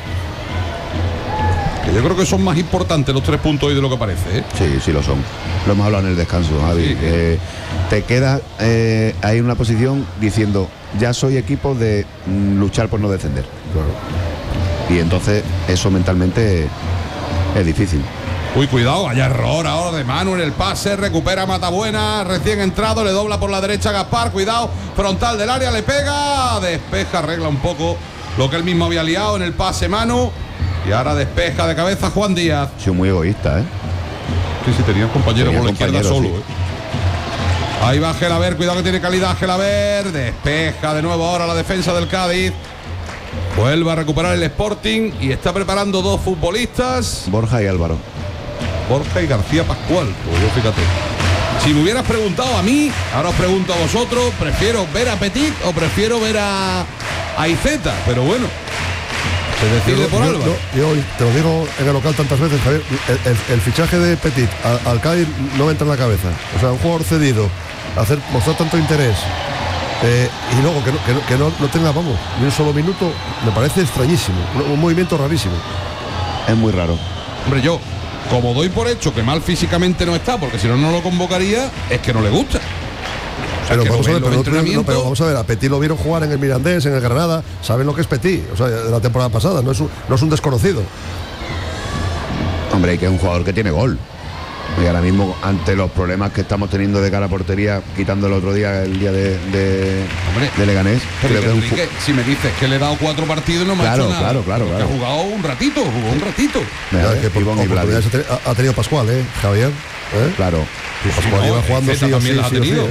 S7: Que yo creo que son más importantes los tres puntos hoy de lo que parece, ¿eh?
S8: Sí, sí lo son. Lo hemos hablado en el descanso, Javi.
S7: Sí.
S8: Eh, te quedas eh, ahí en una posición diciendo, ya soy equipo de mm, luchar por no descender.
S9: Claro.
S8: Y entonces eso mentalmente es difícil.
S7: Uy, cuidado, vaya error ahora de Manu en el pase, recupera Matabuena, recién entrado, le dobla por la derecha a Gaspar, cuidado, frontal del área, le pega, despeja, arregla un poco lo que él mismo había liado en el pase Manu, y ahora despeja de cabeza Juan Díaz.
S8: Ha sido muy egoísta, ¿eh?
S7: Sí, sí, tenía un compañero
S8: Tenía
S7: por la izquierda
S8: compañero,
S7: solo,
S8: sí.
S7: ¿eh? Ahí va Gelaber, cuidado que tiene calidad Gelaber, despeja de nuevo ahora la defensa del Cádiz. Vuelve a recuperar el Sporting y está preparando dos futbolistas.
S8: Borja y Álvaro.
S7: Borja y García Pascual, pues yo fíjate. Si me hubieras preguntado a mí, ahora os pregunto a vosotros, ¿prefiero ver a Petit o prefiero ver a, a Iceta? Pero bueno, se decide
S9: Yo-
S7: por
S9: yo-
S7: Álvaro.
S9: yo- yo te lo digo en el local tantas veces, Javier, el, el- el fichaje de Petit al, al Cádiz no me entra en la cabeza. O sea, un jugador cedido, hacer, mostrar tanto interés eh, y luego que, no, que, no, que no- no tenga, vamos, ni un solo minuto, me parece extrañísimo, un, un movimiento rarísimo.
S8: Es muy raro.
S7: Hombre, yo, como doy por hecho que mal físicamente no está, porque si no, no lo convocaría, es que no le gusta. O sea,
S9: Pero
S7: que lo
S9: vamos, a
S7: ve
S9: ver,
S7: en los
S9: pero, no tuvieron- no,
S7: entrenamientos.
S9: pero vamos a ver, a Petit lo vieron jugar en el Mirandés, en el Granada, saben lo que es Petit, o sea, de la temporada pasada, no es un, no es un desconocido.
S8: Hombre, y que es un jugador que tiene gol. Y ahora mismo, ante los problemas que estamos teniendo de cara a portería, quitando el otro día, el día de, de,
S7: Hombre,
S8: de Leganés,
S7: pero
S8: creo que es un
S7: Enrique, si me dices que le he dado cuatro partidos y no me
S8: Claro,
S7: ha hecho nada.
S8: claro, claro,
S7: Porque
S8: claro.
S7: Ha jugado un ratito, jugó un ratito.
S9: Ya, que por-
S8: Ivonne y
S9: oportunidades ha,
S8: Vladi.
S9: teni- ha- ha tenido Pascual, ¿eh, Javier? ¿Eh?
S8: Claro.
S7: Sí, sí,
S9: Pascual
S7: no,
S9: iba jugando
S7: Zeta
S9: sí o
S7: también
S9: sí,
S7: la ha
S9: sí o sí,
S7: tenido.
S9: ¿eh?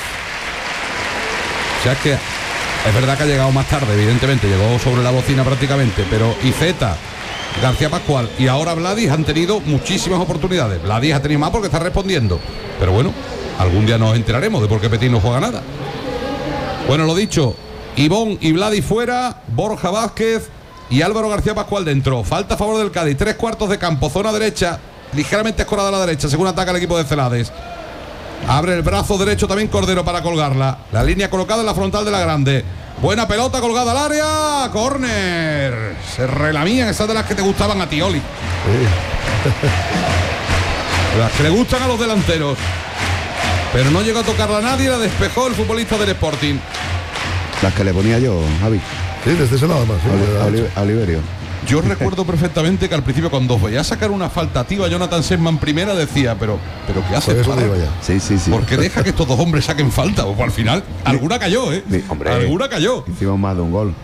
S7: O sea, es que es verdad que ha llegado más tarde, evidentemente, llegó sobre la bocina prácticamente, pero Iceta, García Pascual y ahora Vladis han tenido muchísimas oportunidades. Vladis ha tenido más porque está respondiendo. Pero bueno, algún día nos enteraremos de por qué Petit no juega nada. Bueno, lo dicho, Ivonne y Vladis fuera, Borja Vázquez y Álvaro García Pascual dentro. Falta a favor del Cádiz, tres cuartos de campo, zona derecha, ligeramente escorada a la derecha, según ataca el equipo de Celades. Abre el brazo derecho también Cordero para colgarla. La línea colocada en la frontal de la grande. Buena pelota colgada al área. Córner. Se relamían esas de las que te gustaban a ti, Oli. Las que le gustan a los delanteros. Pero no llegó a tocarla a nadie. La despejó el futbolista del Sporting.
S8: Las que le ponía yo, Javi.
S9: Sí, desde ese lado más. sí,
S8: Oli-
S9: ya,
S8: Oli- a Oliverio.
S7: Yo recuerdo perfectamente que al principio cuando veía sacar una faltativa Jonathan Sesman primera decía, pero, pero ¿qué hace?
S9: Pues eso te iba ya.
S8: Sí, sí, sí.
S7: ¿Por qué deja que estos dos hombres saquen falta? Pues al final, alguna cayó, ¿eh?
S8: Sí, hombre.
S7: Alguna cayó.
S8: Hicimos más de un gol.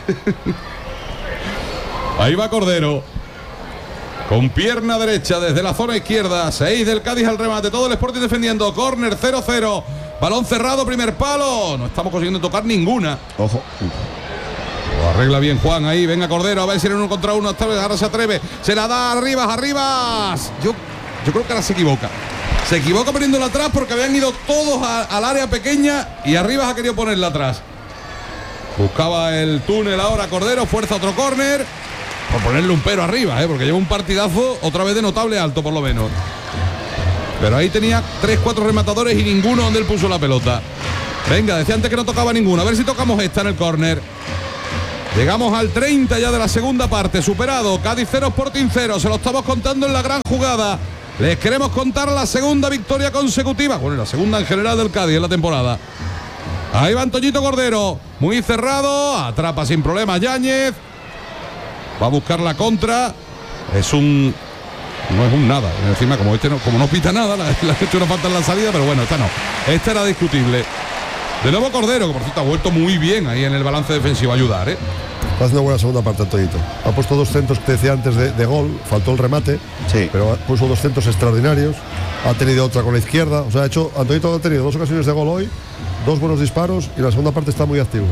S7: Ahí va Cordero. Con pierna derecha desde la zona izquierda. seis del Cádiz al remate. Todo el Sporting defendiendo. Córner cero cero. Balón cerrado, primer palo. No estamos consiguiendo tocar ninguna.
S8: Ojo.
S7: Lo arregla bien Juan ahí. Venga Cordero. A ver si en uno contra uno. Ahora se atreve. Se la da arriba, arriba. Yo, yo creo que ahora se equivoca. Se equivoca poniéndola atrás porque habían ido todos a- al área pequeña y arriba ha querido ponerla atrás. Buscaba el túnel ahora Cordero. Fuerza otro córner. Por ponerle un pero arriba, ¿eh? Porque lleva un partidazo otra vez de notable alto por lo menos. Pero ahí tenía tres, cuatro rematadores y ninguno donde él puso la pelota. Venga, decía antes que no tocaba ninguno. A ver si tocamos esta en el córner. Llegamos al treinta ya de la segunda parte. Superado. Cádiz cero, Sporting cero. Se lo estamos contando en la gran jugada. Les queremos contar la segunda victoria consecutiva. Bueno, la segunda en general del Cádiz en la temporada. Ahí va Antoñito Cordero. Muy cerrado. Atrapa sin problemas Yáñez. Va a buscar la contra. Es un... No es un nada. Encima, como este no, como no pita nada, le ha hecho una falta en la salida, pero bueno, esta no. Esta era discutible. De nuevo Cordero, que por cierto ha vuelto muy bien ahí en el balance defensivo a ayudar, ¿eh?
S9: Está haciendo buena segunda parte, Antoñito. Ha puesto dos centros que te decía antes de, de gol, faltó el remate,
S8: Sí.
S9: pero puso dos centros extraordinarios. Ha tenido otra con la izquierda. O sea, ha hecho, Antoñito ha tenido dos ocasiones de gol hoy, dos buenos disparos y la segunda parte está muy activo.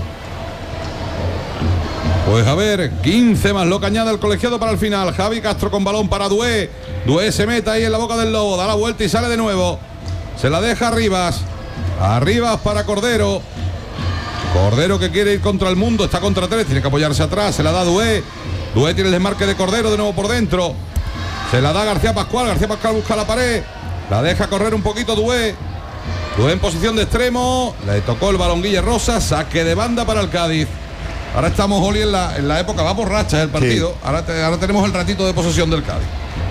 S7: Pues a ver, quince más lo que añade el colegiado para el final. Javi Castro con balón para Dué. Dué se mete ahí en la boca del lobo, da la vuelta y sale de nuevo. Se la deja Arribas. Arribas para Cordero. Cordero que quiere ir contra el mundo, está contra tres, tiene que apoyarse atrás, se la da Dué. Dué tiene el desmarque de Cordero de nuevo por dentro. Se la da García Pascual, García Pascual busca la pared. La deja correr un poquito Dué. Dué en posición de extremo. Le tocó el balón Guille Rosa, saque de banda para el Cádiz. Ahora estamos, Oli, en la, en la época, va por rachas el partido.
S8: Sí.
S7: Ahora, te- ahora tenemos el ratito de posesión del Cádiz.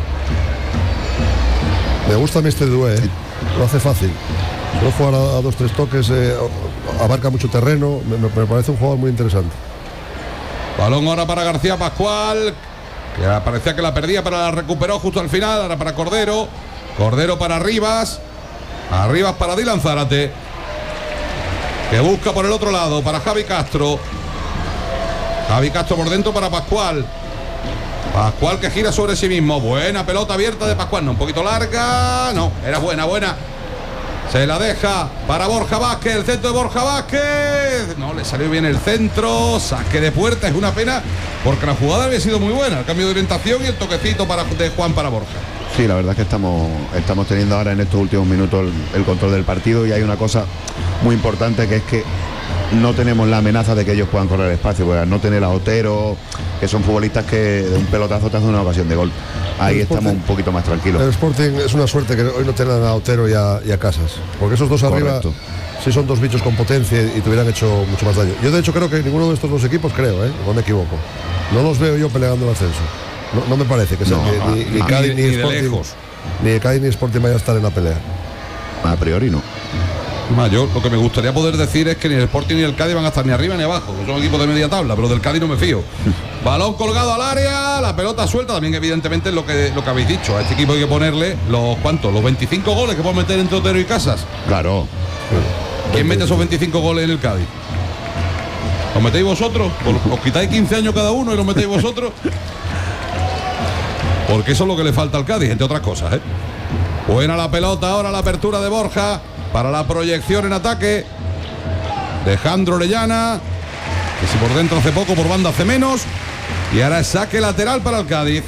S9: Me gusta a mí este Dué, ¿eh? Lo hace fácil. No jugar a, a dos, tres toques, eh, abarca mucho terreno. Me, me- me parece un jugador muy interesante.
S7: Balón ahora para García Pascual, que parecía que la perdía, pero la recuperó justo al final. Ahora para Cordero. Cordero para Arribas. Arribas para Dylan Zárate, que busca por el otro lado para Javi Castro. Javi Castro por dentro para Pascual. Pascual que gira sobre sí mismo. Buena pelota abierta de Pascual. No, un poquito larga. No, era buena, buena. Se la deja para Borja Vázquez. El centro de Borja Vázquez. No, le salió bien el centro. Saque de puerta. Es una pena porque la jugada había sido muy buena. El cambio de orientación y el toquecito para, de Juan para Borja.
S8: Sí, la verdad es que estamos, estamos teniendo ahora en estos últimos minutos el, el control del partido y hay una cosa muy importante que es que no tenemos la amenaza de que ellos puedan correr el espacio, porque al no tener a Otero, que son futbolistas que de un pelotazo te hacen una ocasión de gol. Ahí
S9: El
S8: estamos
S9: Sporting-
S8: un poquito más tranquilos.
S9: El Sporting es una suerte que hoy no tengan a Otero y a, y a Casas, porque esos dos arriba
S8: Correcto.
S9: sí son dos bichos con potencia y te hubieran hecho mucho más daño. Yo de hecho creo que ninguno de estos dos equipos, creo, ¿eh? No me equivoco, no los veo yo peleando el ascenso. No, no me parece que sea
S8: No,
S9: que ni, ni
S7: a-
S9: Cádiz
S7: ni-
S9: ni,
S7: ni de
S9: Sporting,
S7: lejos.
S9: ni Cádiz ni Sporting vaya a estar en la pelea.
S8: A priori no.
S7: Más, yo lo que me gustaría poder decir es que ni el Sporting ni el Cádiz van a estar ni arriba ni abajo, que son equipos de media tabla, pero del Cádiz no me fío. Balón colgado al área, la pelota suelta, también evidentemente es lo que, lo que habéis dicho. A este equipo hay que ponerle los ¿cuántos? Los veinticinco goles que pueden meter entre Otero y Casas.
S8: Claro.
S7: ¿Quién mete esos veinticinco goles en el Cádiz? ¿Los metéis vosotros? ¿Os quitáis quince años cada uno y los metéis vosotros? Porque eso es lo que le falta al Cádiz, entre otras cosas, ¿eh? Buena la pelota, ahora la apertura de Borja para la proyección en ataque de Jandro Orellana, que si por dentro hace poco, por banda hace menos, y ahora es saque lateral para el Cádiz.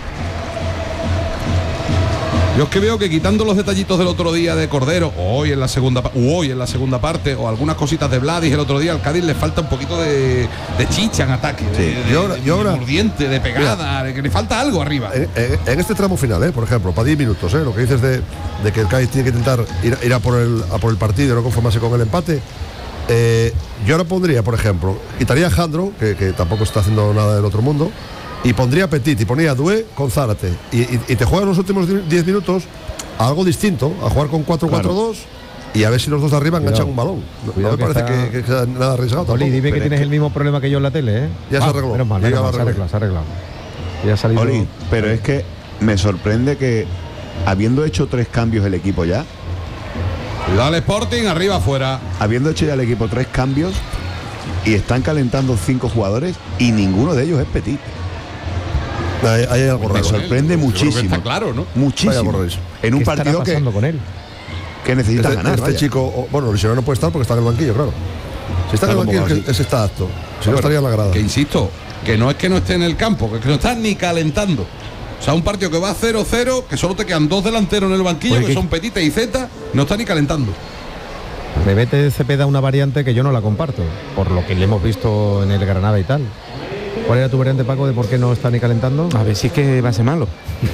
S7: Yo es que veo que quitando los detallitos del otro día de Cordero, o hoy en la segunda u hoy en la segunda parte, o algunas cositas de Vladis el otro día, al Cádiz le falta un poquito de, de chicha en ataque,
S9: sí.
S7: de, de,
S9: y ahora, y ahora,
S7: de mordiente, de pegada, de que le falta algo arriba.
S9: En, en, en este tramo final, ¿eh? Por ejemplo, para diez minutos, ¿eh? Lo que dices de, de que el Cádiz tiene que intentar ir, ir a, por el, a por el partido y no conformarse con el empate. Eh, yo ahora pondría, por ejemplo, quitaría a Jandro, que, que tampoco está haciendo nada del otro mundo, y pondría a Petit y ponía a Doué con Zárate. Y, y, y te juegas los últimos diez minutos a algo distinto, a jugar con cuatro cuatro dos y a ver si los dos de arriba enganchan un balón. No me parece que, que, que sea nada arriesgado.
S2: Oli, dime que tienes que... el mismo problema que yo en la tele, ¿eh?
S9: Ya ah, se arregló.
S2: Menos mal, menos mal, se ha arreglado, se ha arreglado. Ya ha salido.
S8: Oli, pero es que me sorprende que habiendo hecho tres cambios el equipo ya.
S7: Cuidado al Sporting, arriba afuera.
S8: Habiendo hecho ya el equipo tres cambios y están calentando cinco jugadores y ninguno de ellos es Petit.
S9: Hay, hay algo raro.
S8: Me sorprende
S7: él,
S8: muchísimo.
S7: Está claro, ¿no?
S8: Muchísimo. En un partido que,
S2: con él?
S8: que necesita
S9: este,
S8: ganar.
S9: Este
S8: vaya.
S9: chico, bueno, Luciano no puede estar porque está en el banquillo, claro. Si está en el banquillo, es que ese está apto. Si no, no estaría en la grada.
S7: Que insisto, que no es que no esté en el campo, que, es que no está ni calentando. O sea, un partido que va cero cero, que solo te quedan dos delanteros en el banquillo, Oye, que son Petite y Zeta, no está ni calentando.
S2: Rebete Cepeda una variante que yo no la comparto, por lo que le hemos visto en el Granada y tal. ¿Cuál era tu variante, Paco, de por qué no está ni calentando?
S12: A ver si es que va a ser malo.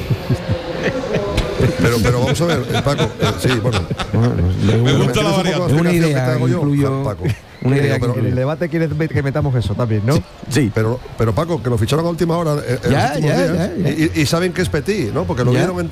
S9: pero, pero vamos a ver, Paco, eh, sí, bueno.
S7: bueno me gusta la variante.
S12: Es una idea,
S9: que
S12: incluyo,
S9: Paco.
S12: Una idea
S2: pero
S12: que
S2: el debate quiere que metamos eso también, ¿no?
S9: Sí, sí. Pero, pero Paco, que lo ficharon a última hora en
S12: ya,
S9: los últimos
S12: ya,
S9: días
S12: ya, ya.
S9: Y, y saben que es Petit, ¿no? Porque lo
S12: ya.
S9: vieron en,